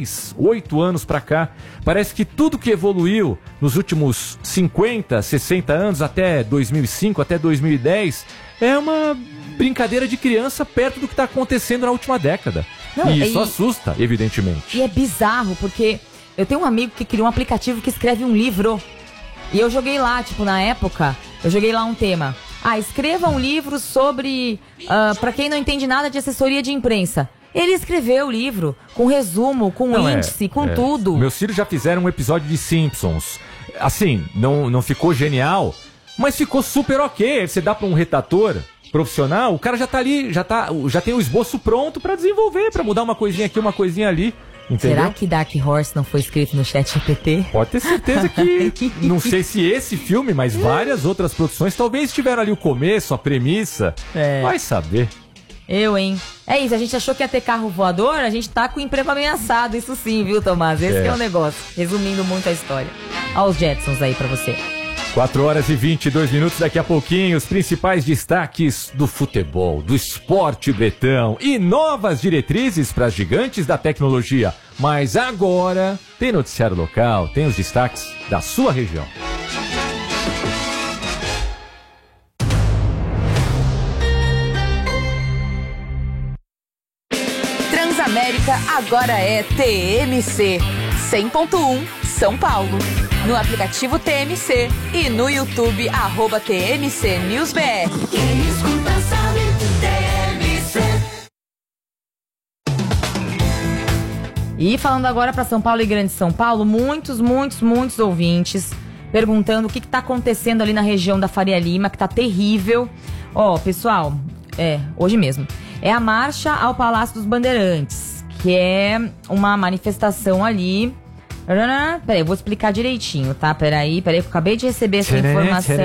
8 anos para cá. Parece que tudo que evoluiu nos últimos 50, 60 anos, até 2005, até 2010, é uma brincadeira de criança perto do que está acontecendo na última década. E isso assusta, evidentemente. E é bizarro, porque eu tenho um amigo que criou um aplicativo que escreve um livro. E eu joguei lá, na época, eu joguei lá um tema. Escreva um livro sobre, pra quem não entende nada de assessoria de imprensa. Ele escreveu o livro, com resumo, com índice, com tudo. Meus filhos já fizeram um episódio de Simpsons. Assim, não ficou genial, mas ficou super ok. Você dá pra um redator profissional, o cara já tá ali, já tem o esboço pronto pra desenvolver, pra mudar uma coisinha aqui, uma coisinha ali. Entendeu? Será que Dark Horse não foi escrito no ChatGPT? Pode ter certeza que, não sei se esse filme, mas várias outras produções talvez tiveram ali o começo, a premissa. Vai saber. É isso, a gente achou que ia ter carro voador, a gente tá com o emprego ameaçado, isso sim, viu, Tomás? Esse que é o negócio, resumindo muito a história. Olha os Jetsons aí pra você. 4h22, daqui a pouquinho, os principais destaques do futebol, do esporte bretão e novas diretrizes para as gigantes da tecnologia. Mas agora tem noticiário local, tem os destaques da sua região. Transamérica agora é TMC 100.1 São Paulo. No aplicativo TMC e no YouTube @TMC News BR. Quem escuta sabe, TMC. E falando agora para São Paulo e Grande São Paulo, muitos ouvintes perguntando o que está acontecendo ali na região da Faria Lima, que tá terrível. Ó, pessoal, hoje mesmo. É a Marcha ao Palácio dos Bandeirantes, que é uma manifestação ali. Peraí, eu vou explicar direitinho, tá? Peraí, que eu acabei de receber essa informação.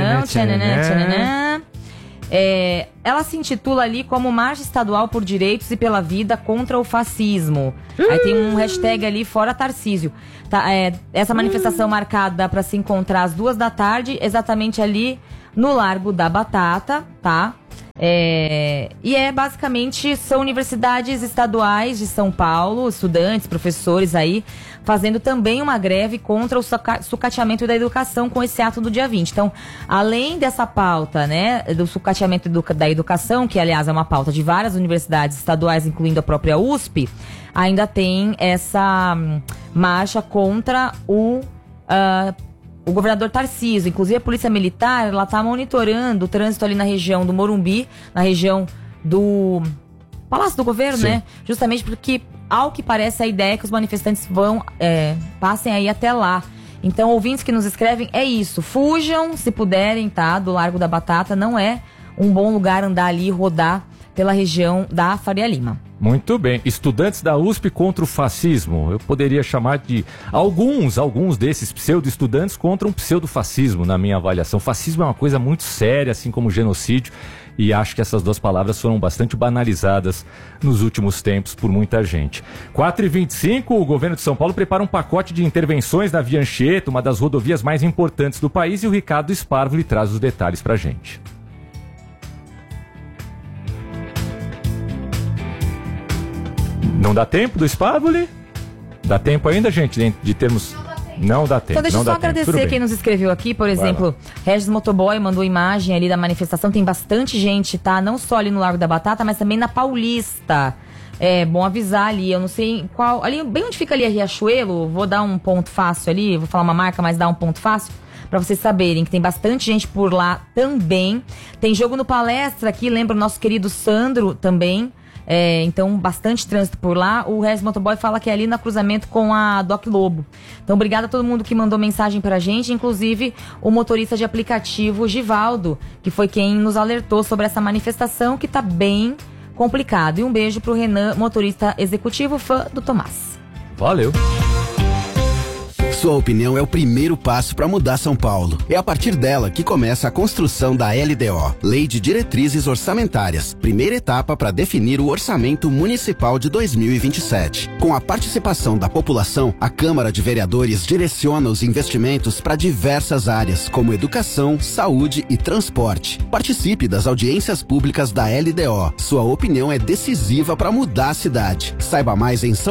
Ela se intitula ali como Marcha Estadual por Direitos e pela Vida contra o Fascismo. Aí tem um hashtag ali, Fora Tarcísio. Tá, essa manifestação marcada para se encontrar às 14h, exatamente ali no Largo da Batata, tá? Basicamente são universidades estaduais de São Paulo, estudantes, professores aí, fazendo também uma greve contra o sucateamento da educação com esse ato do dia 20. Então, além dessa pauta, né, do sucateamento da educação, que aliás é uma pauta de várias universidades estaduais, incluindo a própria USP, ainda tem essa marcha contra o governador Tarcísio. Inclusive a Polícia Militar, ela tá monitorando o trânsito ali na região do Morumbi, na região do Palácio do Governo, sim, né? Justamente porque, ao que parece, a ideia é que os manifestantes passem aí até lá. Então, ouvintes que nos escrevem, é isso. Fujam, se puderem, tá? Do Largo da Batata. Não é um bom lugar andar ali e rodar pela região da Faria Lima. Muito bem. Estudantes da USP contra o fascismo. Eu poderia chamar de alguns desses pseudo-estudantes contra um pseudo-fascismo, na minha avaliação. Fascismo é uma coisa muito séria, assim como o genocídio, e acho que essas duas palavras foram bastante banalizadas nos últimos tempos por muita gente. 4h25, o governo de São Paulo prepara um pacote de intervenções na Via Anchieta, uma das rodovias mais importantes do país, e o Ricardo Sparvoli traz os detalhes pra gente. Não dá tempo do Sparvoli? Dá tempo ainda, gente, de termos... Não dá tempo. Então deixa eu só agradecer quem nos escreveu aqui, por exemplo, Regis Motoboy mandou imagem ali da manifestação, tem bastante gente, tá? Não só ali no Largo da Batata, mas também na Paulista. É bom avisar ali, eu não sei qual... Ali, bem onde fica ali a Riachuelo, vou dar um ponto fácil ali, vou falar uma marca, mas dar um ponto fácil, pra vocês saberem que tem bastante gente por lá também. Tem jogo no Palestra aqui, lembra o nosso querido Sandro também. Então, bastante trânsito por lá. O Regis Motoboy fala que é ali no cruzamento com a Doc Lobo. Então, obrigada a todo mundo que mandou mensagem pra gente, inclusive o motorista de aplicativo Givaldo, que foi quem nos alertou sobre essa manifestação, que tá bem complicado. E um beijo pro Renan, motorista executivo, fã do Tomás. Valeu! Sua opinião é o primeiro passo para mudar São Paulo. É a partir dela que começa a construção da LDO, Lei de Diretrizes Orçamentárias, primeira etapa para definir o orçamento municipal de 2027. Com a participação da população, a Câmara de Vereadores direciona os investimentos para diversas áreas, como educação, saúde e transporte. Participe das audiências públicas da LDO. Sua opinião é decisiva para mudar a cidade. Saiba mais em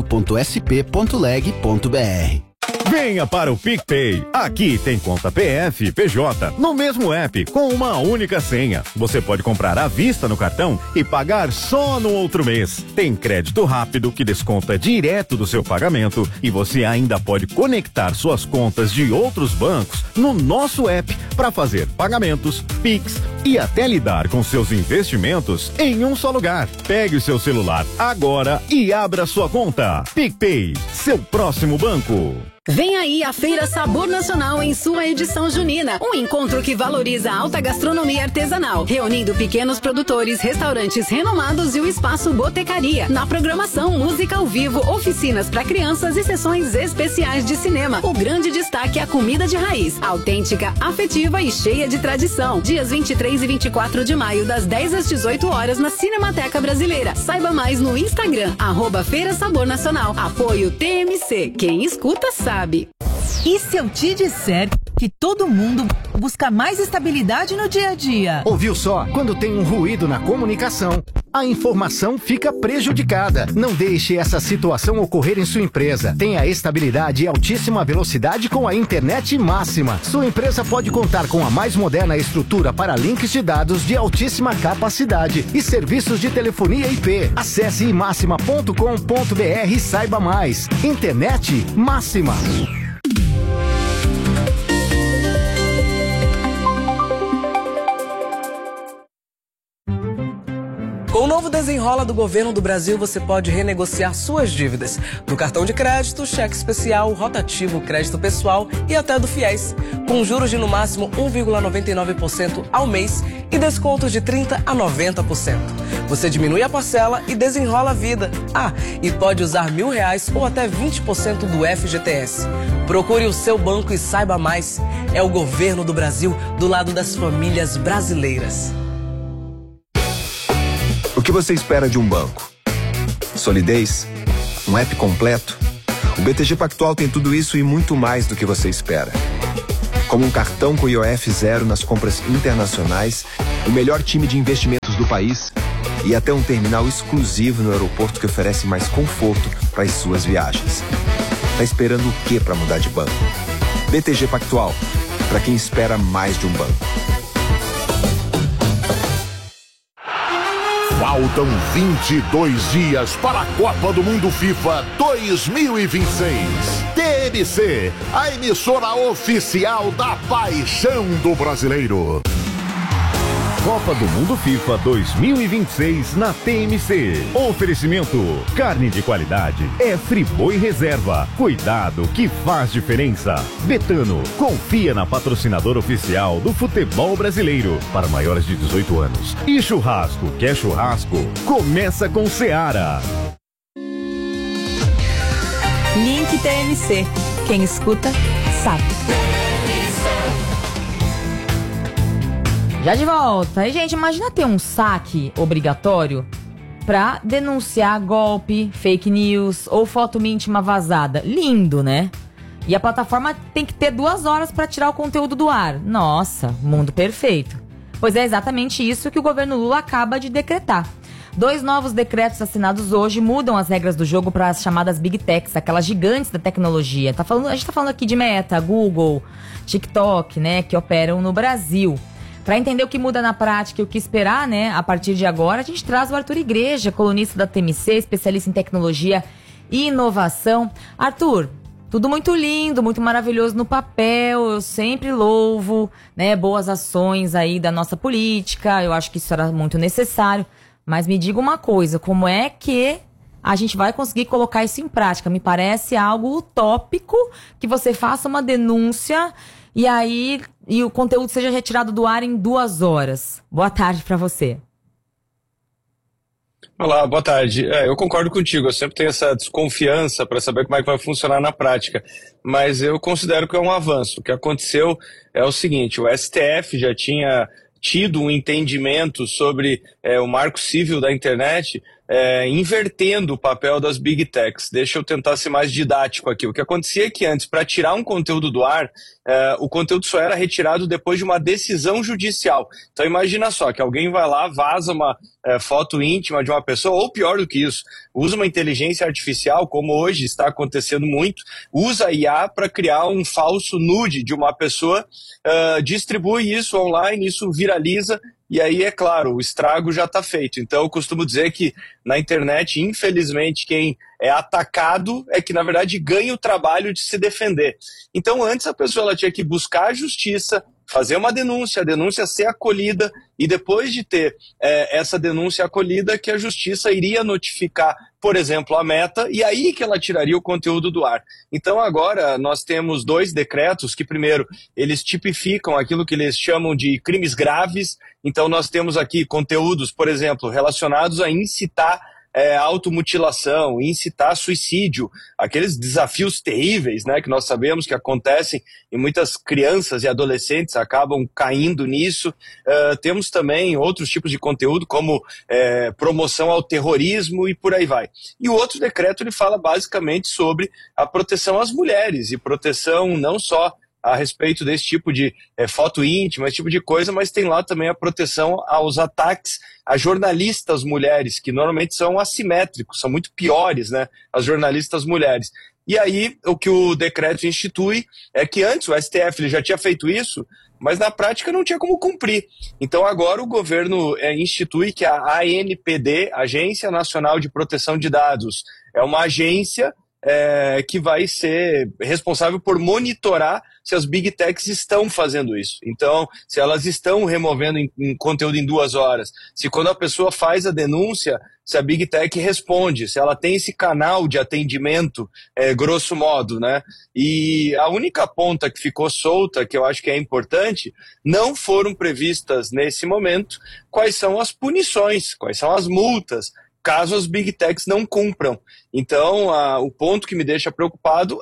saopaulo.sp.leg.br. Venha para o PicPay. Aqui tem conta PF e PJ no mesmo app, com uma única senha. Você pode comprar à vista no cartão e pagar só no outro mês. Tem crédito rápido que desconta direto do seu pagamento e você ainda pode conectar suas contas de outros bancos no nosso app para fazer pagamentos, Pix e até lidar com seus investimentos em um só lugar. Pegue o seu celular agora e abra sua conta. PicPay, seu próximo banco. Vem aí a Feira Sabor Nacional em sua edição junina. Um encontro que valoriza a alta gastronomia artesanal, reunindo pequenos produtores, restaurantes renomados e o espaço Botecaria. Na programação, música ao vivo, oficinas para crianças e sessões especiais de cinema. O grande destaque é a comida de raiz, autêntica, afetiva e cheia de tradição. Dias 23 e 24 de maio, das 10 às 18 horas na Cinemateca Brasileira. Saiba mais no Instagram, @Feira Sabor Nacional. Apoio TMC. Quem escuta sabe. E se eu te disser que todo mundo busca mais estabilidade no dia a dia. Ouviu só? Quando tem um ruído na comunicação, a informação fica prejudicada. Não deixe essa situação ocorrer em sua empresa. Tenha estabilidade e altíssima velocidade com a internet Máxima. Sua empresa pode contar com a mais moderna estrutura para links de dados de altíssima capacidade e serviços de telefonia IP. Acesse máxima.com.br e saiba mais. Internet Máxima. Com o novo Desenrola do Governo do Brasil, você pode renegociar suas dívidas do cartão de crédito, cheque especial, rotativo, crédito pessoal e até do FIES, com juros de no máximo 1,99% ao mês e descontos de 30% a 90%. Você diminui a parcela e desenrola a vida. E pode usar R$1.000 ou até 20% do FGTS. Procure o seu banco e saiba mais. É o Governo do Brasil do lado das famílias brasileiras. O que você espera de um banco? Solidez? Um app completo? O BTG Pactual tem tudo isso e muito mais do que você espera. Como um cartão com IOF zero nas compras internacionais, o melhor time de investimentos do país e até um terminal exclusivo no aeroporto que oferece mais conforto para as suas viagens. Tá esperando o que para mudar de banco? BTG Pactual, para quem espera mais de um banco. Faltam 22 dias para a Copa do Mundo FIFA 2026. TMC, a emissora oficial da paixão do brasileiro. Copa do Mundo FIFA 2026 na TMC. Oferecimento: carne de qualidade é Friboi Reserva. Cuidado que faz diferença. Betano, confia na patrocinadora oficial do futebol brasileiro para maiores de 18 anos. E churrasco, quer churrasco? Começa com Seara. Link TMC. Quem escuta, sabe. Já de volta. E, gente, imagina ter um saque obrigatório pra denunciar golpe, fake news ou foto íntima vazada. Lindo, né? E a plataforma tem que ter 2 horas pra tirar o conteúdo do ar. Nossa, mundo perfeito. Pois é exatamente isso que o governo Lula acaba de decretar. 2 novos decretos assinados hoje mudam as regras do jogo para as chamadas Big Techs, aquelas gigantes da tecnologia. A gente tá falando aqui de Meta, Google, TikTok, né, que operam no Brasil. Para entender o que muda na prática e o que esperar, né, a partir de agora, a gente traz o Arthur Igreja, colunista da TMC, especialista em tecnologia e inovação. Arthur, tudo muito lindo, muito maravilhoso no papel, eu sempre louvo, né, boas ações aí da nossa política, eu acho que isso era muito necessário, mas me diga uma coisa, como é que a gente vai conseguir colocar isso em prática? Me parece algo utópico que você faça uma denúncia e aí o conteúdo seja retirado do ar em 2 horas. Boa tarde para você. Olá, boa tarde. Eu concordo contigo, eu sempre tenho essa desconfiança para saber como é que vai funcionar na prática, mas eu considero que é um avanço. O que aconteceu é o seguinte, o STF já tinha tido um entendimento sobre o marco civil da internet, invertendo o papel das Big Techs. Deixa eu tentar ser mais didático aqui. O que acontecia é que antes, para tirar um conteúdo do ar, o conteúdo só era retirado depois de uma decisão judicial. Então imagina só, que alguém vai lá, vaza uma foto íntima de uma pessoa, ou pior do que isso, usa uma inteligência artificial, como hoje está acontecendo muito, usa a IA para criar um falso nude de uma pessoa, distribui isso online, isso viraliza, e aí, é claro, o estrago já está feito. Então, eu costumo dizer que na internet, infelizmente, quem é atacado é que, na verdade, ganha o trabalho de se defender. Então, antes a pessoa ela tinha que buscar a justiça, fazer uma denúncia, a denúncia ser acolhida, e depois de ter essa denúncia acolhida, que a justiça iria notificar, por exemplo, a Meta, e aí que ela tiraria o conteúdo do ar. Então agora nós temos 2 decretos que, primeiro, eles tipificam aquilo que eles chamam de crimes graves. Então nós temos aqui conteúdos, por exemplo, relacionados a incitar automutilação, incitar suicídio, aqueles desafios terríveis, né, que nós sabemos que acontecem e muitas crianças e adolescentes acabam caindo nisso. Temos também outros tipos de conteúdo como promoção ao terrorismo e por aí vai. E o outro decreto ele fala basicamente sobre a proteção às mulheres e proteção não só a respeito desse tipo de foto íntima, esse tipo de coisa, mas tem lá também a proteção aos ataques a jornalistas mulheres, que normalmente são assimétricos, são muito piores, né, as jornalistas mulheres. E aí, o que o decreto institui é que antes o STF ele já tinha feito isso, mas na prática não tinha como cumprir. Então agora o governo institui que a ANPD, Agência Nacional de Proteção de Dados, é uma agência que vai ser responsável por monitorar se as Big Techs estão fazendo isso. Então, se elas estão removendo em conteúdo em 2 horas, se quando a pessoa faz a denúncia, se a Big Tech responde, se ela tem esse canal de atendimento, grosso modo, né? E a única ponta que ficou solta, que eu acho que é importante, não foram previstas nesse momento quais são as punições, quais são as multas, caso as Big Techs não cumpram. Então, o ponto que me deixa preocupado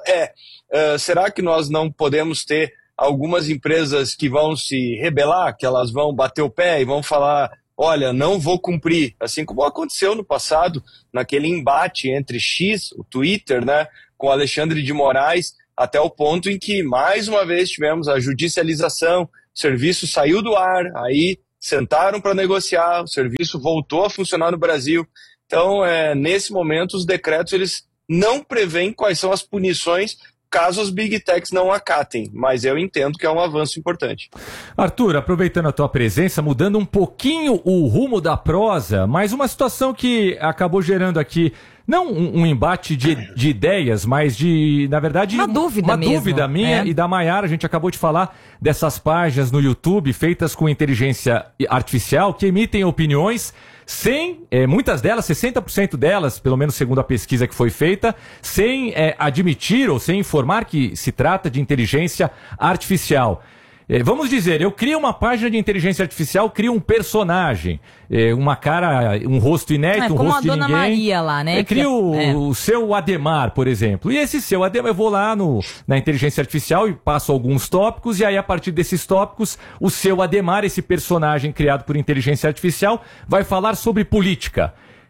será que nós não podemos ter algumas empresas que vão se rebelar, que elas vão bater o pé e vão falar, olha, não vou cumprir, assim como aconteceu no passado, naquele embate entre X, o Twitter, né, com Alexandre de Moraes, até o ponto em que, mais uma vez, tivemos a judicialização, o serviço saiu do ar, aí sentaram para negociar, o serviço voltou a funcionar no Brasil. Então, nesse momento, os decretos eles não prevêem quais são as punições caso as Big Techs não acatem, mas eu entendo que é um avanço importante. Arthur, aproveitando a tua presença, mudando um pouquinho o rumo da prosa, mas uma situação que acabou gerando aqui, não um embate de ideias, mas na verdade, uma dúvida minha e da Maiara. A gente acabou de falar dessas páginas no YouTube feitas com inteligência artificial que emitem opiniões sem, muitas delas, 60% delas, pelo menos segundo a pesquisa que foi feita, sem admitir ou sem informar que se trata de inteligência artificial. Vamos dizer, eu crio uma página de inteligência artificial, crio um personagem, uma cara, um rosto inédito, um rosto de ninguém. Como a Dona Maria lá, né? Crio o seu Ademar, por exemplo. E esse seu Ademar, eu vou lá na inteligência artificial e passo alguns tópicos, e aí a partir desses tópicos, o seu Ademar, esse personagem criado por inteligência artificial, vai falar sobre política.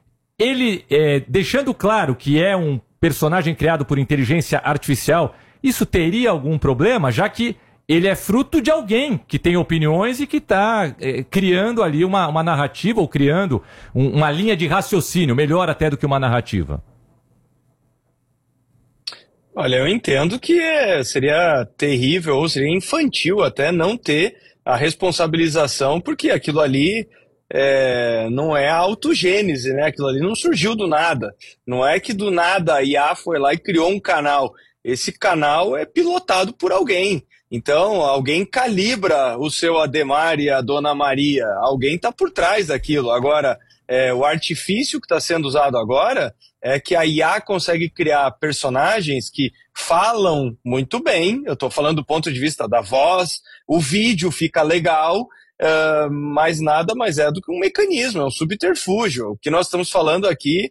Ele, deixando claro que é um personagem criado por inteligência artificial, isso teria algum problema, já que ele é fruto de alguém que tem opiniões e que está criando ali uma narrativa, ou criando uma linha de raciocínio, melhor até do que uma narrativa? Olha, eu entendo que seria terrível, ou seria infantil até não ter a responsabilização, porque aquilo ali não é autogênese, né? Aquilo ali não surgiu do nada. Não é que do nada a IA foi lá e criou um canal. Esse canal é pilotado por alguém. Então, alguém calibra o seu Ademar e a Dona Maria, alguém está por trás daquilo. Agora, o artifício que está sendo usado agora é que a IA consegue criar personagens que falam muito bem, eu estou falando do ponto de vista da voz, o vídeo fica legal, mas nada mais é do que um mecanismo, é um subterfúgio. O que nós estamos falando aqui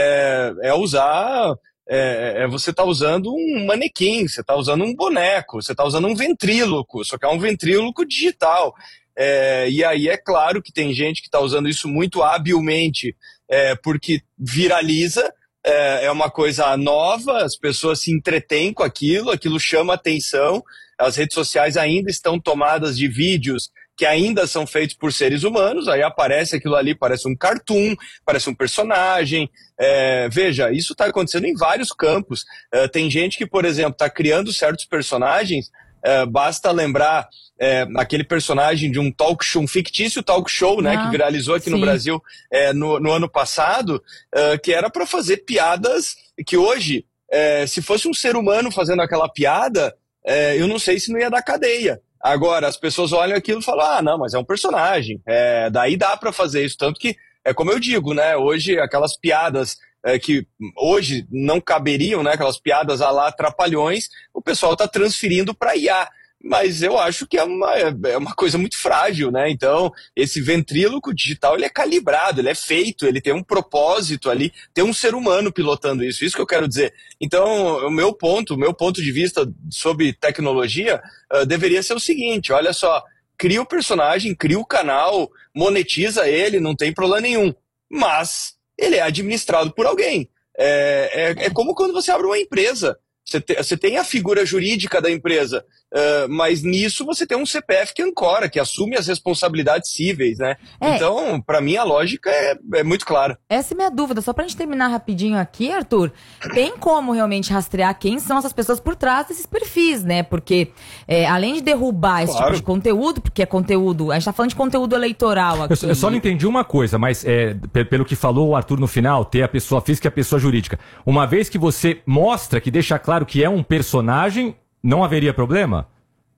é usar... você está usando um manequim, você está usando um boneco, você está usando um ventríloco, só que é um ventríloco digital. E aí é claro que tem gente que está usando isso muito habilmente, porque viraliza, é uma coisa nova, as pessoas se entretêm com aquilo chama atenção, as redes sociais ainda estão tomadas de vídeos que ainda são feitos por seres humanos, aí aparece aquilo ali, parece um cartoon, parece um personagem. Veja, isso está acontecendo em vários campos. Tem gente que, por exemplo, está criando certos personagens, basta lembrar aquele personagem de um talk show, um fictício talk show, né, que viralizou aqui no Brasil no ano passado, que era para fazer piadas que hoje, se fosse um ser humano fazendo aquela piada, eu não sei se não ia dar cadeia. Agora, as pessoas olham aquilo e falam, não, mas é um personagem, daí dá para fazer isso, tanto que, como eu digo, né, hoje aquelas piadas que hoje não caberiam, né, aquelas piadas à lá Trapalhões, o pessoal está transferindo para IA, mas eu acho que é uma coisa muito frágil, né, então esse ventríloco digital, ele é calibrado, ele é feito, ele tem um propósito ali, tem um ser humano pilotando isso que eu quero dizer. Então, o meu ponto de vista sobre tecnologia deveria ser o seguinte, olha só, cria o personagem, cria o canal, monetiza ele, não tem problema nenhum, mas ele é administrado por alguém. É como quando você abre uma empresa. Você tem a figura jurídica da empresa. Mas nisso você tem um CPF que ancora, que assume as responsabilidades cíveis, né? Então, para mim, a lógica é muito clara. Essa é minha dúvida. Só pra gente terminar rapidinho aqui, Arthur, tem como realmente rastrear quem são essas pessoas por trás desses perfis, né? Porque, além de derrubar esse tipo de conteúdo, porque é conteúdo... A gente tá falando de conteúdo eleitoral aqui. Eu só não entendi uma coisa, mas pelo que falou o Arthur no final, ter a pessoa física e a pessoa jurídica. Uma vez que você mostra, que deixa claro que é um personagem... Não haveria problema?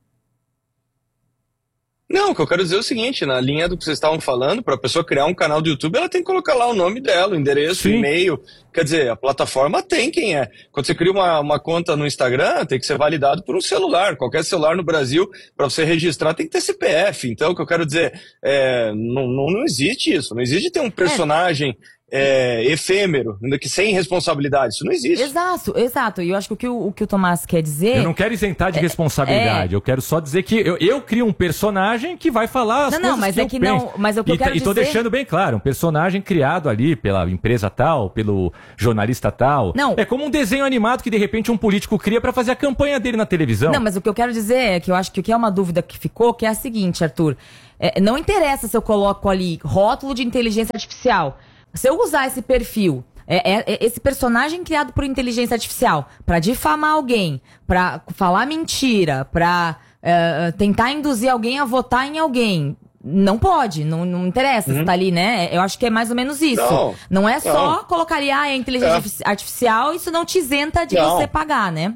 Não, o que eu quero dizer é o seguinte, na linha do que vocês estavam falando, para a pessoa criar um canal do YouTube, ela tem que colocar lá o nome dela, o endereço, o e-mail. Quer dizer, a plataforma tem quem é. Quando você cria uma conta no Instagram, tem que ser validado por um celular. Qualquer celular no Brasil, para você registrar, tem que ter CPF. Então, o que eu quero dizer, não existe isso. Não existe ter um personagem... efêmero, que sem responsabilidade, isso não existe. Exato. E eu acho que o que o Tomás quer dizer... Eu não quero isentar de responsabilidade, eu quero só dizer que eu crio um personagem que vai falar as coisas mas que eu penso. Mas o que eu quero dizer... E tô deixando bem claro, um personagem criado ali pela empresa tal, pelo jornalista tal. Não. É como um desenho animado que de repente um político cria pra fazer a campanha dele na televisão. Não, mas o que eu quero dizer é que eu acho que o que é uma dúvida que ficou, que é a seguinte, Arthur. Não interessa se eu coloco ali rótulo de inteligência artificial. Se eu usar esse perfil, esse personagem criado por inteligência artificial, pra difamar alguém, pra falar mentira, pra tentar induzir alguém a votar em alguém, não pode, não interessa se tá ali, né? Eu acho que é mais ou menos isso. Não é só colocar ali, é inteligência artificial, isso não te isenta de você pagar, né?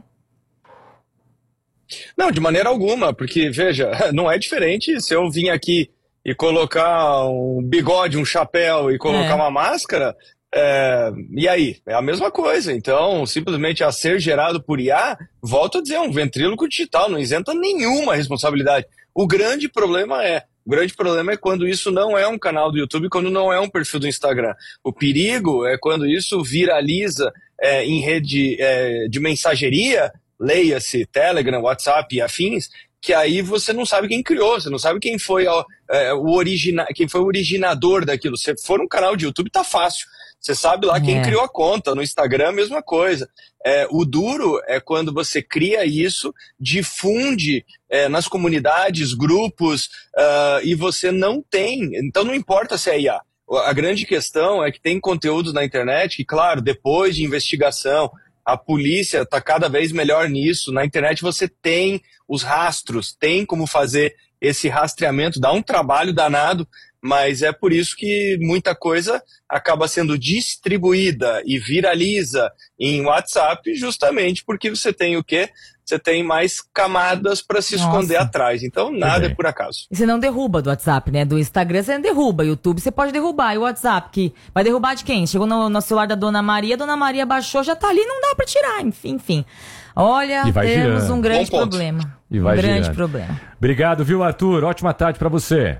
Não, de maneira alguma, porque, veja, não é diferente se eu vim aqui e colocar um bigode, um chapéu e colocar uma máscara, e aí? É a mesma coisa. Então, simplesmente a ser gerado por IA, volto a dizer, um ventríloco digital, não isenta nenhuma responsabilidade. O grande problema é quando isso não é um canal do YouTube, quando não é um perfil do Instagram. O perigo é quando isso viraliza em rede de mensageria, leia-se Telegram, WhatsApp e afins, que aí você não sabe quem criou, você não sabe quem foi quem foi o originador daquilo. Se for um canal de YouTube, tá fácil. Você sabe lá quem criou a conta. No Instagram, a mesma coisa. O duro é quando você cria isso, difunde nas comunidades, grupos, e você não tem. Então não importa se é IA. A grande questão é que tem conteúdos na internet que, claro, depois de investigação, a polícia está cada vez melhor nisso. Na internet você tem os rastros, tem como fazer esse rastreamento, dá um trabalho danado, mas é por isso que muita coisa acaba sendo distribuída e viraliza em WhatsApp, justamente porque você tem o quê? Você tem mais camadas para se esconder atrás. Então, nada é por acaso. E você não derruba do WhatsApp, né? Do Instagram você não derruba. YouTube você pode derrubar. E o WhatsApp, que vai derrubar de quem? Chegou no celular da Dona Maria, a Dona Maria baixou, já tá ali, não dá para tirar. Enfim. Olha, temos girando. Um grande problema. E vai grande girando. Problema. Obrigado, viu, Arthur? Ótima tarde para você.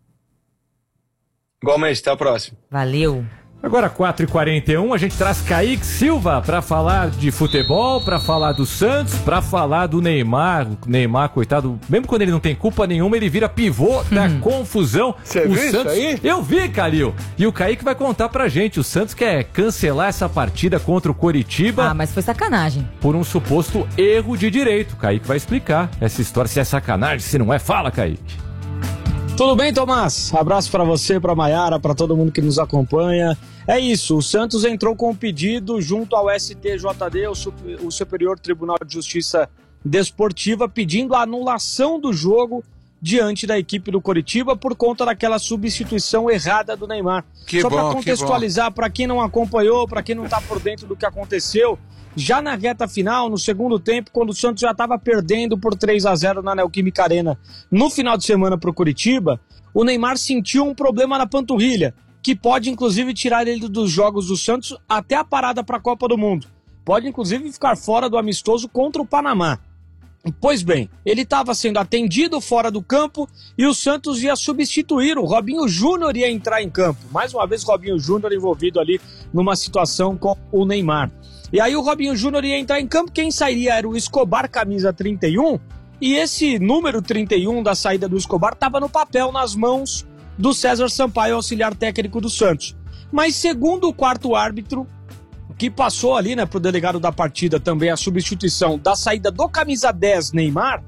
Igualmente, até a próxima. Valeu. Agora 4h41, a gente traz Kaique Silva para falar de futebol, para falar do Santos, para falar do Neymar. O Neymar, coitado, mesmo quando ele não tem culpa nenhuma, ele vira pivô da confusão. Você viu isso aí? Eu vi, Calil. E o Kaique vai contar pra gente. O Santos quer cancelar essa partida contra o Coritiba. Mas foi sacanagem. Por um suposto erro de direito. O Kaique vai explicar essa história, se é sacanagem, se não é. Fala, Kaique. Tudo bem, Tomás? Abraço pra você, pra Maiara, pra todo mundo que nos acompanha. É isso, o Santos entrou com um pedido junto ao STJD, o Superior Tribunal de Justiça Desportiva, pedindo a anulação do jogo diante da equipe do Coritiba por conta daquela substituição errada do Neymar. Só para contextualizar, para quem não acompanhou, para quem não tá por dentro do que aconteceu, já na reta final, no segundo tempo, quando o Santos já estava perdendo por 3-0 na Neoquímica Arena, no final de semana para o Coritiba, o Neymar sentiu um problema na panturrilha, que pode inclusive tirar ele dos jogos do Santos até a parada para a Copa do Mundo. Pode inclusive ficar fora do amistoso contra o Panamá. Pois bem, ele estava sendo atendido fora do campo e o Santos ia substituir, o Robinho Júnior ia entrar em campo. Mais uma vez o Robinho Júnior envolvido ali numa situação com o Neymar. E aí o Robinho Júnior ia entrar em campo, quem sairia era o Escobar, camisa 31, e esse número 31 da saída do Escobar estava no papel, nas mãos do César Sampaio, auxiliar técnico do Santos. Mas segundo o quarto árbitro, que passou ali, né, pro delegado da partida também a substituição da saída do camisa 10 Neymar,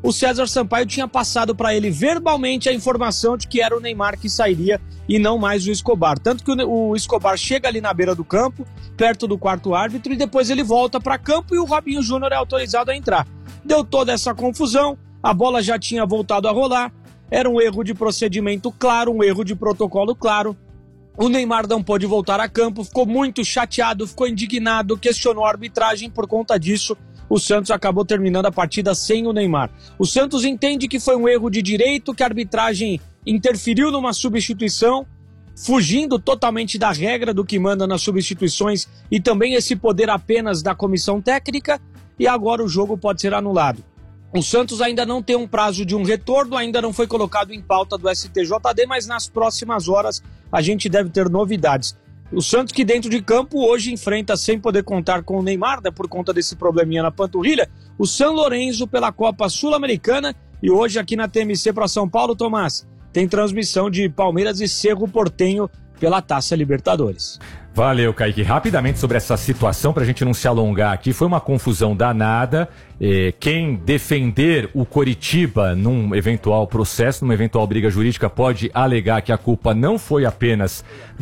o César Sampaio tinha passado para ele verbalmente a informação de que era o Neymar que sairia e não mais o Escobar. Tanto que o Escobar chega ali na beira do campo, perto do quarto árbitro, e depois ele volta para campo e o Robinho Júnior é autorizado a entrar. Deu toda essa confusão, a bola já tinha voltado a rolar, era um erro de procedimento claro, um erro de protocolo claro. O Neymar não pôde voltar a campo, ficou muito chateado, ficou indignado, questionou a arbitragem. Por conta disso, o Santos acabou terminando a partida sem o Neymar. O Santos entende que foi um erro de direito, que a arbitragem interferiu numa substituição, fugindo totalmente da regra do que manda nas substituições e também esse poder apenas da comissão técnica, e agora o jogo pode ser anulado. O Santos ainda não tem um prazo de um retorno, ainda não foi colocado em pauta do STJD, mas nas próximas horas a gente deve ter novidades. O Santos, que dentro de campo hoje enfrenta, sem poder contar com o Neymar, né, por conta desse probleminha na panturrilha, o São Lourenço pela Copa Sul-Americana, e hoje aqui na TMC para São Paulo, Tomás, tem transmissão de Palmeiras e Cerro Porteño pela Taça Libertadores. Valeu, Kaique. Rapidamente sobre essa situação, pra gente não se alongar aqui, foi uma confusão danada. Quem defender o Coritiba num eventual processo, numa eventual briga jurídica, pode alegar que a culpa não foi apenas